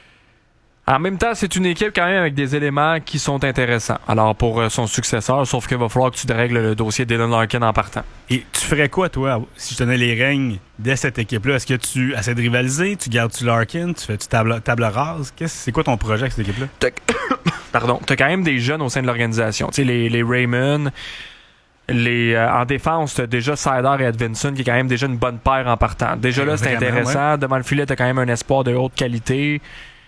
[SPEAKER 3] En même temps, c'est une équipe quand même avec des éléments qui sont intéressants. Alors, pour euh, son successeur, sauf qu'il va falloir que tu règles le dossier d'Elon Larkin en partant.
[SPEAKER 2] Et tu ferais quoi, toi, si je tenais les règnes de cette équipe-là? Est-ce que tu essaies de rivaliser? Tu gardes-tu Larkin? Tu fais-tu table, table rase? Qu'est-ce, c'est quoi ton projet avec cette équipe-là?
[SPEAKER 3] T'as... Pardon. T'as quand même des jeunes au sein de l'organisation. Tu sais, les, les Raymond... Les, euh, en défense, t'as déjà Sider et Edvinson qui est quand même déjà une bonne paire en partant. Déjà là, c'est Vraiment, intéressant. Ouais. Devant le filet, t'as quand même un espoir de haute qualité.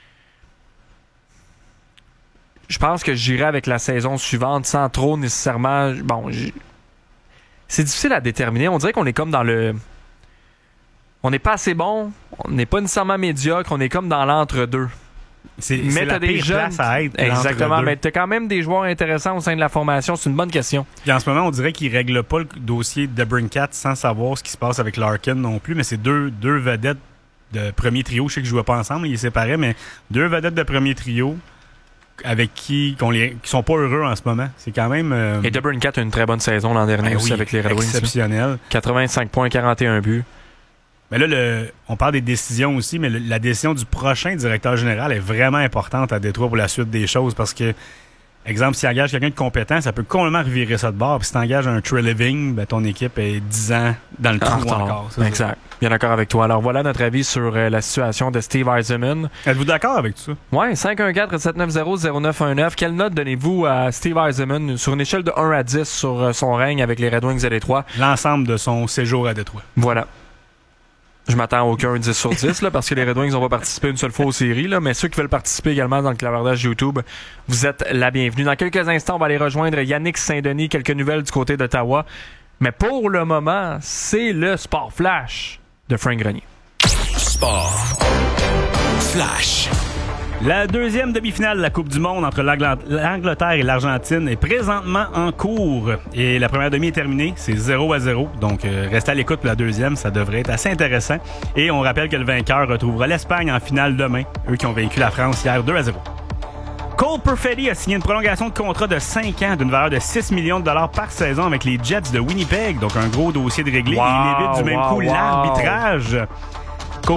[SPEAKER 3] Je pense que j'irai avec la saison suivante sans trop nécessairement... Bon, j'... c'est difficile à déterminer. On dirait qu'on est comme dans le... On n'est pas assez bon, on n'est pas nécessairement médiocre, on est comme dans l'entre-deux.
[SPEAKER 2] C'est,
[SPEAKER 3] mais
[SPEAKER 2] c'est
[SPEAKER 3] t'as
[SPEAKER 2] la
[SPEAKER 3] des
[SPEAKER 2] pire
[SPEAKER 3] jeunes...
[SPEAKER 2] place à être.
[SPEAKER 3] Exactement, mais t'as quand même des joueurs intéressants au sein de la formation. C'est une bonne question.
[SPEAKER 2] Puis en ce moment, on dirait qu'ils ne règlent pas le dossier de Brincat sans savoir ce qui se passe avec Larkin non plus, mais c'est deux, deux vedettes de premier trio. Je sais qu'ils ne jouaient pas ensemble, ils séparaient, mais deux vedettes de premier trio avec qui qu'on les, qui sont pas heureux en ce moment. C'est quand même... Euh...
[SPEAKER 3] Et DeBrincat a une très bonne saison l'an dernier ben aussi oui, avec les Red Wings.
[SPEAKER 2] Exceptionnel.
[SPEAKER 3] quatre-vingt-cinq points, quarante et un buts.
[SPEAKER 2] Mais là, le, on parle des décisions aussi, mais le, la décision du prochain directeur général est vraiment importante à Détroit pour la suite des choses parce que, exemple, s'il engage quelqu'un de compétent, ça peut complètement revirer ça de bord. Puis si tu engages un Trey Living, ben, ton équipe est dix ans dans le trou encore. Ça,
[SPEAKER 3] exact. Ça. Bien d'accord avec toi. Alors voilà notre avis sur euh, la situation de Steve Yzerman.
[SPEAKER 2] Êtes-vous d'accord avec tout ça?
[SPEAKER 3] Oui, cinq un quatre, sept neuf zéro, zéro neuf un neuf. Quelle note donnez-vous à Steve Yzerman sur une échelle de un à dix sur euh, son règne avec les Red Wings à Détroit?
[SPEAKER 2] L'ensemble de son séjour à Détroit.
[SPEAKER 3] Voilà. Je m'attends à aucun dix sur dix là, parce que les Red Wings n'ont pas participé une seule fois aux séries. Là, mais ceux qui veulent participer également dans le clavardage YouTube, vous êtes la bienvenue. Dans quelques instants, on va aller rejoindre Yannick Saint-Denis. Quelques nouvelles du côté d'Ottawa. Mais pour le moment, c'est le Sport Flash de Frank Grenier.
[SPEAKER 4] Sport Flash.
[SPEAKER 2] La deuxième demi-finale de la Coupe du Monde entre l'Angleterre et l'Argentine est présentement en cours. Et la première demi est terminée, c'est zéro à zéro. Donc, euh, restez à l'écoute pour la deuxième, ça devrait être assez intéressant. Et on rappelle que le vainqueur retrouvera l'Espagne en finale demain, eux qui ont vaincu la France hier deux à zéro. Cole Perfetti a signé une prolongation de contrat de cinq ans d'une valeur de six millions de dollars par saison avec les Jets de Winnipeg. Donc, un gros dossier de régler.
[SPEAKER 3] Wow,
[SPEAKER 2] et il évite du même
[SPEAKER 3] wow,
[SPEAKER 2] coup
[SPEAKER 3] wow.
[SPEAKER 2] l'arbitrage.